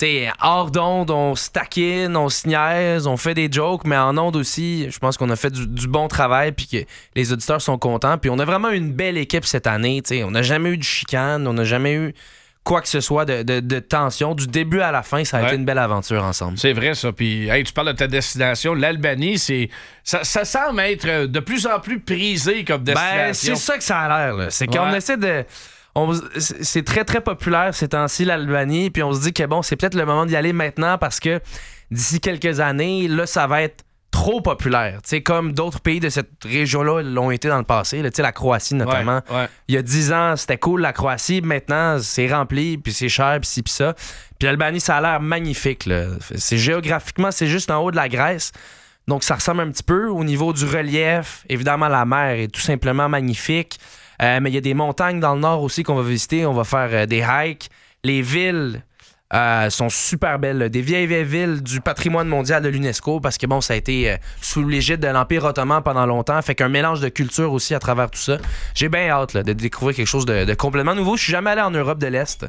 hors d'onde, on se taquine, on se niaise, on fait des jokes, mais en onde aussi, je pense qu'on a fait du, du bon travail, puis que les auditeurs sont contents, puis on a vraiment une belle équipe cette année, t'sais. On n'a jamais eu de chicane, on n'a jamais eu quoi que ce soit de, de, de tension. Du début à la fin, ça a ouais. été une belle aventure ensemble. C'est vrai, ça. Puis, hey, tu parles de ta destination. L'Albanie, c'est ça, ça semble être de plus en plus prisé comme destination. Ben, c'est ça que ça a l'air. Là. C'est qu'on ouais. essaie de... On, c'est très, très populaire ces temps-ci, l'Albanie. Puis on se dit que, bon, c'est peut-être le moment d'y aller maintenant parce que d'ici quelques années, là, ça va être trop populaire. Tu sais, comme d'autres pays de cette région-là l'ont été dans le passé. Tu sais, la Croatie, notamment. Ouais, ouais. Il y a dix ans, c'était cool, la Croatie. Maintenant, c'est rempli, puis c'est cher, puis ci, puis ça. Puis l'Albanie, ça a l'air magnifique. Là. C'est, géographiquement, c'est juste en haut de la Grèce. Donc, ça ressemble un petit peu au niveau du relief. Évidemment, la mer est tout simplement magnifique. Euh, mais il y a des montagnes dans le nord aussi qu'on va visiter. On va faire euh, des hikes. Les villes... Euh, sont super belles, des vieilles, vieilles villes du patrimoine mondial de l'UNESCO parce que bon, ça a été euh, sous l'égide de l'Empire ottoman pendant longtemps, fait qu'un mélange de culture aussi à travers tout ça. J'ai bien hâte là, de découvrir quelque chose de, de complètement nouveau. Je suis jamais allé en Europe de l'Est,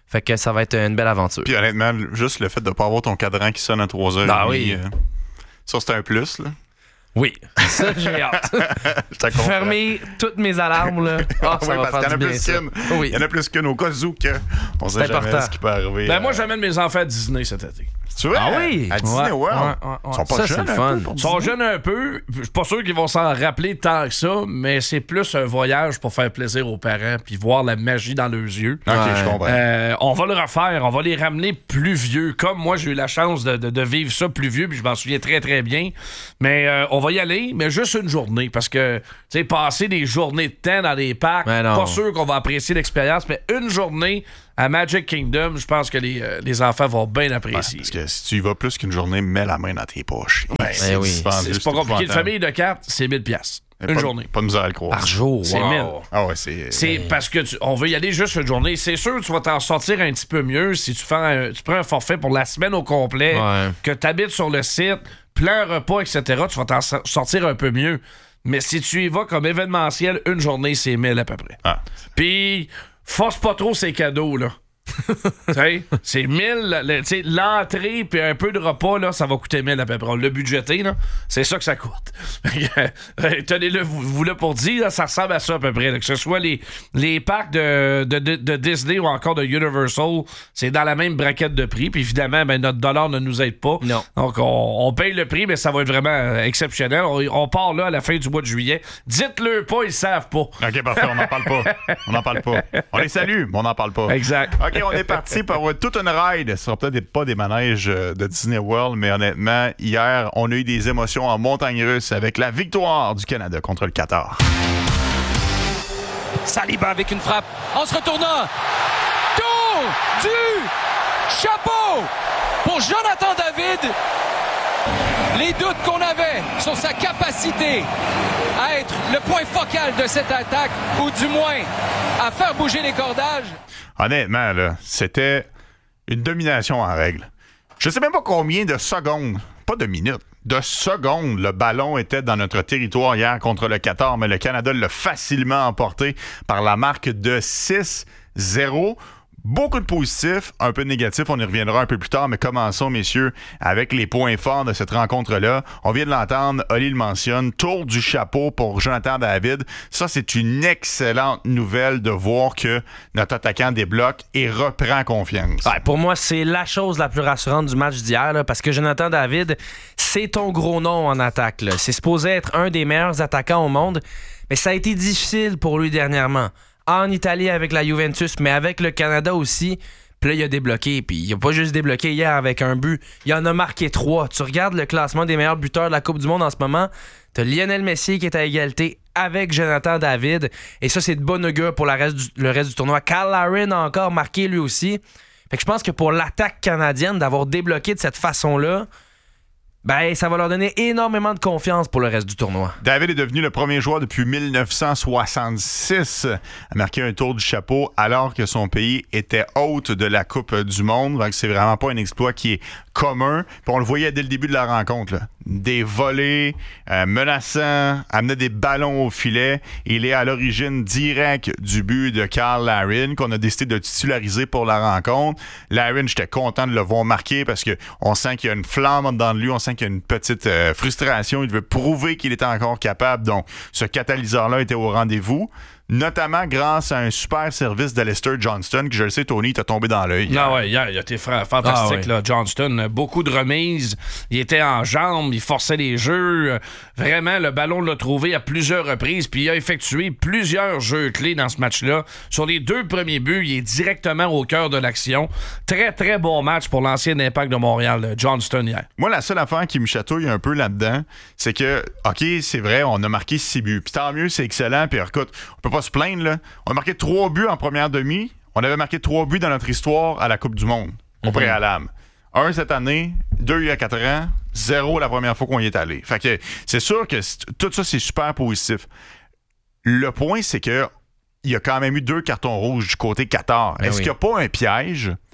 Fait que ça va être une belle aventure. Puis honnêtement, juste le fait de ne pas avoir ton cadran qui sonne à trois heures, ah, oui. euh, ça c'est un plus. Là. Oui, ça j'ai hâte. Fermer toutes mes alarmes, là. Ah, ça oui, va parce faire qu'il y en a du bien, plus ça. qu'une. Oui. Il y en a plus qu'une au cas où que on sait C'est jamais important. ce qui peut arriver. Ben, euh, moi, j'amène mes enfants à Disney cet été. Tu vois? Ah oui? À Disney Ouais, World. ouais, ouais, ouais. Ils sont pas Ça, jeunes. c'est le un fun. peu pour Ils sont Disney. jeunes un peu. Je suis pas sûr qu'ils vont s'en rappeler tant que ça, mais c'est plus un voyage pour faire plaisir aux parents puis voir la magie dans leurs yeux. Ok, je comprends. Euh, on va le refaire. On va les ramener plus vieux. Comme moi, j'ai eu la chance de, de- de vivre ça plus vieux, puis je m'en souviens très, très bien. Mais euh, on va y aller, mais juste une journée. Parce que, tu sais, passer des journées de temps dans des parcs, Mais non. pas sûr qu'on va apprécier l'expérience, mais une journée à Magic Kingdom, je pense que les, euh, les enfants vont bien apprécier. Parce que si tu y vas plus qu'une journée, mets la main dans tes poches. Ben, c'est oui. c'est- c'est pas compliqué. Une famille de quatre, c'est mille piastres. Une pas, journée. Pas de misère à le croire. Par jour, C'est wow. mille. Ah ouais, c'est. C'est parce que tu- on veut y aller juste une journée. C'est sûr, tu vas t'en sortir un petit peu mieux si tu, fais un- tu prends un forfait pour la semaine au complet, Ouais. que tu habites sur le site, plein repas, et cetera. Tu vas t'en so- sortir un peu mieux. Mais si tu y vas comme événementiel, une journée, c'est mille à peu près. Ah. Puis, force pas trop ces cadeaux, là. T'sais, c'est mille, le- t'sais, l'entrée puis un peu de repas, là, ça va coûter mille à peu près. On l'a budgété, là, c'est ça que ça coûte. Euh, Tenez-le, vous, vous là pour dire, là, ça ressemble à ça à peu près. là. Que ce soit les, les parcs de, de, de- de Disney ou encore de Universal, c'est dans la même braquette de prix. Puis évidemment, ben, notre dollar ne nous aide pas. Non. Donc, on, on paye le prix, mais ça va être vraiment euh, exceptionnel. On, on part là à la fin du mois de juillet. Dites-le pas, ils savent pas. OK, parfait, on n'en parle pas. On n'en parle pas. On les salue, mais on n'en parle pas. Exact. OK, on est parti pour euh, toute une ride. Ce sera peut-être pas des manèges euh, de Disney World, mais honnêtement, hier, on a eu des émotions en montagne russe avec la victoire du Canada contre le Qatar. Saliba avec une frappe en se retournant. Tour du chapeau pour Jonathan David. Les doutes qu'on avait sur sa capacité à être le point focal de cette attaque, ou du moins à faire bouger les cordages. Honnêtement, là, c'était une domination en règle. Je sais même pas combien de secondes, pas de minutes, de secondes, le ballon était dans notre territoire hier contre le Qatar, mais le Canada l'a facilement emporté par la marque de six zéro. Beaucoup de positifs, un peu de négatifs, on y reviendra un peu plus tard, mais commençons, messieurs, avec les points forts de cette rencontre-là. On vient de l'entendre, Oli le mentionne, tour du chapeau pour Jonathan David. Ça, c'est une excellente nouvelle de voir que notre attaquant débloque et reprend confiance. Ouais, pour moi, c'est la chose la plus rassurante du match d'hier, là, parce que Jonathan David, c'est ton gros nom en attaque. là. C'est supposé être un des meilleurs attaquants au monde, mais ça a été difficile pour lui dernièrement. En Italie avec la Juventus, mais avec le Canada aussi. Puis là, il a débloqué. Puis il a pas juste débloqué hier avec un but. Il en a marqué trois. Tu regardes le classement des meilleurs buteurs de la Coupe du Monde en ce moment. T'as Lionel Messi qui est à égalité avec Jonathan David. Et ça, c'est de bon augure pour la reste du, le reste du tournoi. Kyle Larin a encore marqué lui aussi. Fait que je pense que pour l'attaque canadienne, d'avoir débloqué de cette façon-là, ben, ça va leur donner énormément de confiance pour le reste du tournoi. David est devenu le premier joueur depuis dix-neuf cent soixante-six à marquer un tour du chapeau alors que son pays était hôte de la Coupe du Monde. Donc, c'est vraiment pas un exploit qui est commun. Puis on le voyait dès le début de la rencontre. Là. Des volets euh, menaçants, amenait des ballons au filet. Il est à l'origine directe du but de Kyle Larin qu'on a décidé de titulariser pour la rencontre. Larin, j'étais content de le voir marquer parce qu'on sent qu'il y a une flamme dans lui, on sent qu'il y a une petite euh, frustration. Il veut prouver qu'il était encore capable. Donc, ce catalyseur-là était au rendez-vous. Notamment grâce à un super service d'Alistair Johnston, que je le sais, Tony, t'as tombé dans l'œil. Ah ouais, hier, il a été fra- fantastique, Ah ouais. là, Johnston. Beaucoup de remises. Il était en jambes, il forçait les jeux. Vraiment, le ballon l'a trouvé à plusieurs reprises, puis il a effectué plusieurs jeux clés dans ce match-là. Sur les deux premiers buts, il est directement au cœur de l'action. Très, très bon match pour l'ancien Impact de Montréal, Johnston, hier. Moi, la seule affaire qui me chatouille un peu là-dedans, c'est que, OK, c'est vrai, on a marqué six buts. Puis tant mieux, c'est excellent. Puis écoute, on peut pas se plaindre, là. On a marqué trois buts en première demi. On avait marqué trois buts dans notre histoire à la Coupe du Monde, au Mm-hmm. préalable. Un cette année, deux il y a quatre ans, zéro la première fois qu'on y est allé. Fait que c'est sûr que c- tout ça, c'est super positif. Le point, c'est que il y a quand même eu deux cartons rouges du côté Qatar. Ben Est-ce oui. qu'il n'y a pas un piège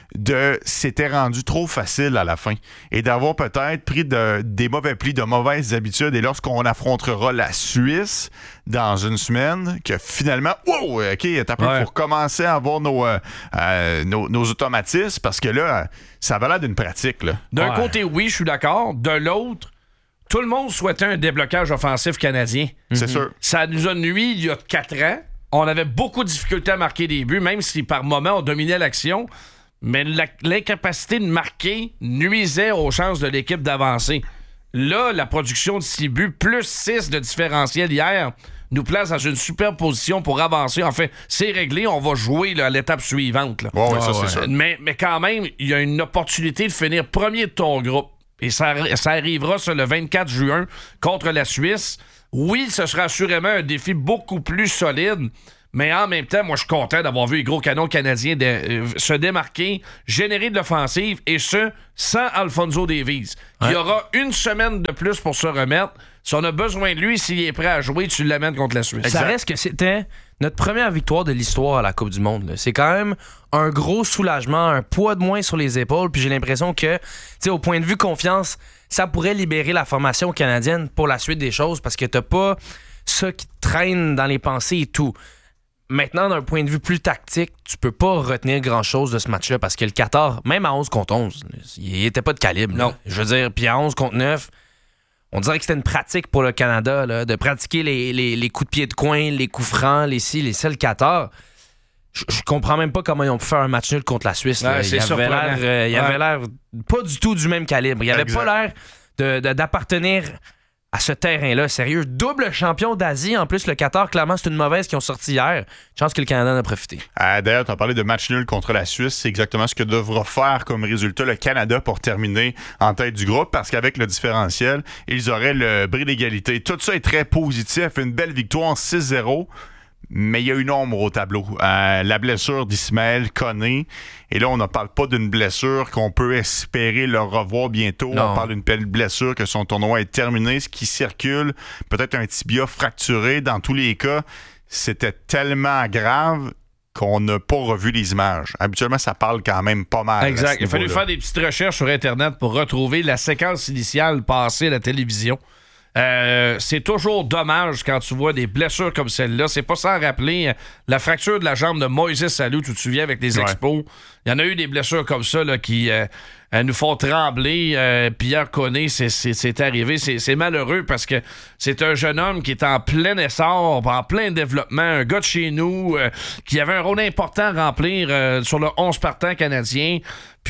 de c'était rendu trop facile à la fin et d'avoir peut-être pris de, des mauvais plis, de mauvaises habitudes. Et lorsqu'on affrontera la Suisse dans une semaine, que finalement, wow, OK, t'as il ouais. faut recommencer à avoir nos, euh, euh, nos, nos automatismes parce que là, ça va l'air d'une pratique. Là. D'un ouais. côté, oui, je suis d'accord. De l'autre, tout le monde souhaitait un déblocage offensif canadien. C'est mm-hmm. sûr. Ça nous a nuit il y a quatre ans. On avait beaucoup de difficultés à marquer des buts, même si par moments on dominait l'action. Mais la, l'incapacité de marquer nuisait aux chances de l'équipe d'avancer. Là, la production de six buts, plus six de différentiel hier, nous place dans une super position pour avancer. En fait, c'est réglé, on va jouer là, à l'étape suivante. Là. Oh, oui, ça, ah, c'est ouais. ça. Mais, mais quand même, il y a une opportunité de finir premier de ton groupe. Et ça, ça arrivera sur le vingt-quatre juin contre la Suisse. Oui, ce sera assurément un défi beaucoup plus solide. Mais en même temps, moi, je suis content d'avoir vu les gros canons canadiens de, euh, se démarquer, générer de l'offensive, et ce, sans Alphonso Davies. Ouais. Il y aura une semaine de plus pour se remettre. Si on a besoin de lui, s'il est prêt à jouer, tu l'amènes contre la Suisse. Ça reste que c'était notre première victoire de l'histoire à la Coupe du Monde. Là. C'est quand même un gros soulagement, un poids de moins sur les épaules, puis j'ai l'impression que, tu sais, au point de vue confiance, ça pourrait libérer la formation canadienne pour la suite des choses, parce que t'as pas ça qui te traîne dans les pensées et tout. Maintenant, d'un point de vue plus tactique, tu peux pas retenir grand-chose de ce match-là parce que le Qatar, même à onze contre onze, il était pas de calibre. Non. Là. Je veux dire, puis à onze contre neuf, on dirait que c'était une pratique pour le Canada, là, de pratiquer les, les, les coups de pied de coin, les coups francs, les ci, les ça, le Qatar. Je, je comprends même pas comment ils ont pu faire un match nul contre la Suisse. Ouais, il avait l'air, euh, il ouais. avait l'air pas du tout du même calibre. Il avait exact. pas l'air de, de, d'appartenir à ce terrain-là, sérieux. Double champion d'Asie. En plus, le Qatar, clairement, c'est une mauvaise qu'ils ont sorti hier. Chance que le Canada en a profité. Euh, d'ailleurs, tu as parlé de match nul contre la Suisse. C'est exactement ce que devra faire comme résultat le Canada pour terminer en tête du groupe parce qu'avec le différentiel, ils auraient le bris d'égalité. Tout ça est très positif. Une belle victoire en six zéro. Mais il y a une ombre au tableau. Euh, la blessure d'Ismaël Koné. Et là, on ne parle pas d'une blessure qu'on peut espérer le revoir bientôt. Non. On parle d'une belle blessure que son tournoi est terminé, ce qui circule. Peut-être un tibia fracturé. Dans tous les cas, c'était tellement grave qu'on n'a pas revu les images. Habituellement, ça parle quand même pas mal. Exact. Il a fallu faire des petites recherches sur Internet pour retrouver la séquence initiale passée à la télévision. Euh, c'est toujours dommage quand tu vois des blessures comme celle-là. C'est pas sans rappeler la fracture de la jambe de Moïse Salou, tu te souviens, avec les Expos. Ouais. Il y en a eu des blessures comme ça là, qui euh, nous font trembler. Euh, Pierre Koné, c'est, c'est, c'est arrivé. C'est, c'est malheureux parce que c'est un jeune homme qui est en plein essor, en plein développement, un gars de chez nous euh, qui avait un rôle important à remplir euh, sur le onze partants canadien.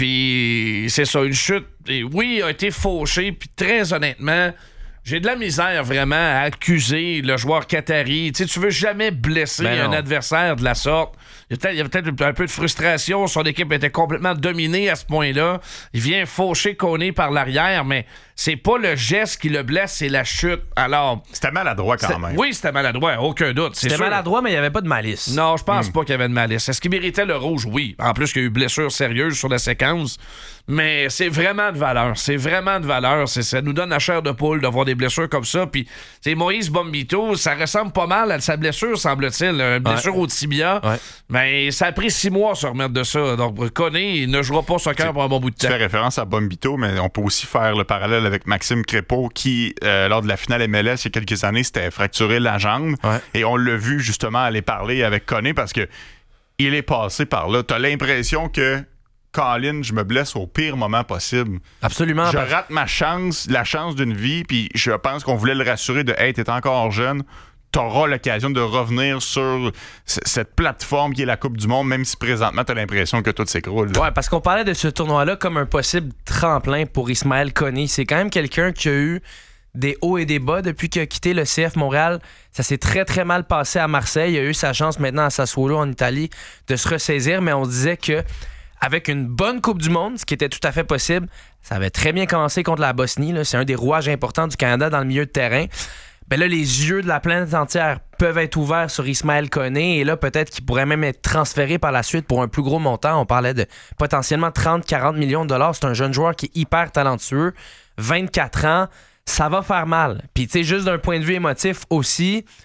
Puis c'est ça, une chute. Et oui, il a été fauché, puis très honnêtement, j'ai de la misère vraiment à accuser le joueur qatari. Tu sais, tu veux jamais blesser un adversaire de la sorte. Il y, a peut-être, il y avait peut-être un peu de frustration. Son équipe était complètement dominée à ce point-là. Il vient faucher Koné par l'arrière, mais c'est pas le geste qui le blesse, c'est la chute. Alors, c'était maladroit quand c'était, même. Oui, c'était maladroit, aucun doute. C'est c'était sûr. maladroit, mais il n'y avait pas de malice. Non, je pense mm. pas qu'il y avait de malice. Est-ce qu'il méritait le rouge? Oui. En plus qu'il y a eu blessure sérieuse sur la séquence. Mais c'est vraiment de valeur. C'est vraiment de valeur. C'est, ça nous donne la chair de poule d'avoir des blessures comme ça. Puis, c'est Moïse Bombito, ça ressemble pas mal à sa blessure, semble-t-il. Une blessure ouais. au tibia. Ouais. Mais ça a pris six mois à se remettre de ça. Donc, Koné, il ne jouera pas au soccer pour un bon bout de temps. Tu fais référence à Bombito, mais on peut aussi faire le parallèle avec Maxime Crépeau qui, euh, lors de la finale M L S il y a quelques années, s'était fracturé la jambe. Ouais. Et on l'a vu justement aller parler avec Koné parce que il est passé par là. T'as l'impression que Colin, je me blesse au pire moment possible. Absolument. Je rate ma chance, la chance d'une vie, puis je pense qu'on voulait le rassurer de « Hey, t'es encore jeune, t'auras l'occasion de revenir sur c- cette plateforme qui est la Coupe du Monde, même si présentement t'as l'impression que tout s'écroule. » Ouais, parce qu'on parlait de ce tournoi-là comme un possible tremplin pour Ismaël Koné. C'est quand même quelqu'un qui a eu des hauts et des bas depuis qu'il a quitté le C F Montréal. Ça s'est très, très mal passé à Marseille. Il a eu sa chance maintenant à Sassuolo en Italie de se ressaisir, mais on disait que avec une bonne Coupe du Monde, ce qui était tout à fait possible, ça avait très bien commencé contre la Bosnie. Là. C'est un des rouages importants du Canada dans le milieu de terrain. Ben là, les yeux de la planète entière peuvent être ouverts sur Ismaël Koné et là, peut-être qu'il pourrait même être transféré par la suite pour un plus gros montant. On parlait de potentiellement trente à quarante millions de dollars. C'est un jeune joueur qui est hyper talentueux. vingt-quatre ans, ça va faire mal. Puis, tu sais, juste d'un point de vue émotif aussi,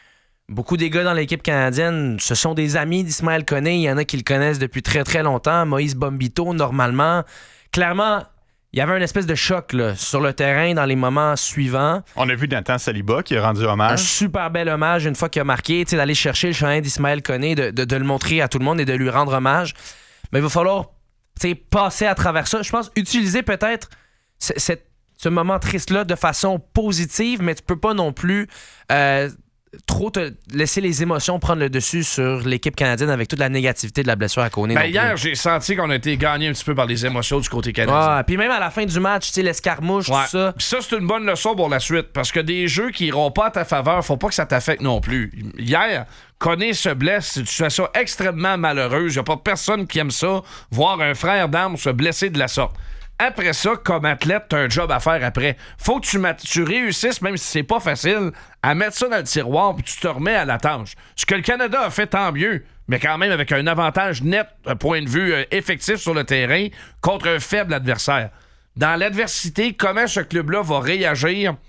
Beaucoup des gars dans l'équipe canadienne, ce sont des amis d'Ismaël Koné. Il y en a qui le connaissent depuis très, très longtemps. Moïse Bombito, normalement. Clairement, il y avait une espèce de choc là, sur le terrain dans les moments suivants. On a vu Nathan Saliba qui a rendu hommage. Un super bel hommage une fois qu'il a marqué, d'aller chercher le chandail d'Ismaël Koné, de, de, de le montrer à tout le monde et de lui rendre hommage. Mais il va falloir passer à travers ça. Je pense utiliser peut-être c- cette, ce moment triste-là de façon positive, mais tu peux pas non plus... Euh, trop te laisser les émotions prendre le dessus sur l'équipe canadienne avec toute la négativité de la blessure à Koné. Ben hier, j'ai senti qu'on a été gagné un petit peu par les émotions du côté canadien. Ah, puis même à la fin du match, tu sais, l'escarmouche, ouais. tout ça. Puis ça, c'est une bonne leçon pour la suite, parce que des jeux qui iront pas à ta faveur, faut pas que ça t'affecte non plus. Hier, Koné se blesse, c'est une situation extrêmement malheureuse. Il n'y a pas personne qui aime ça, voir un frère d'armes se blesser de la sorte. Après ça, comme athlète, t'as un job à faire après. Faut que tu, mat- tu réussisses, même si c'est pas facile, à mettre ça dans le tiroir puis tu te remets à la tâche. Ce que le Canada a fait, tant mieux, mais quand même avec un avantage net, un point de vue euh, effectif sur le terrain contre un faible adversaire. Dans l'adversité, comment ce club-là va réagir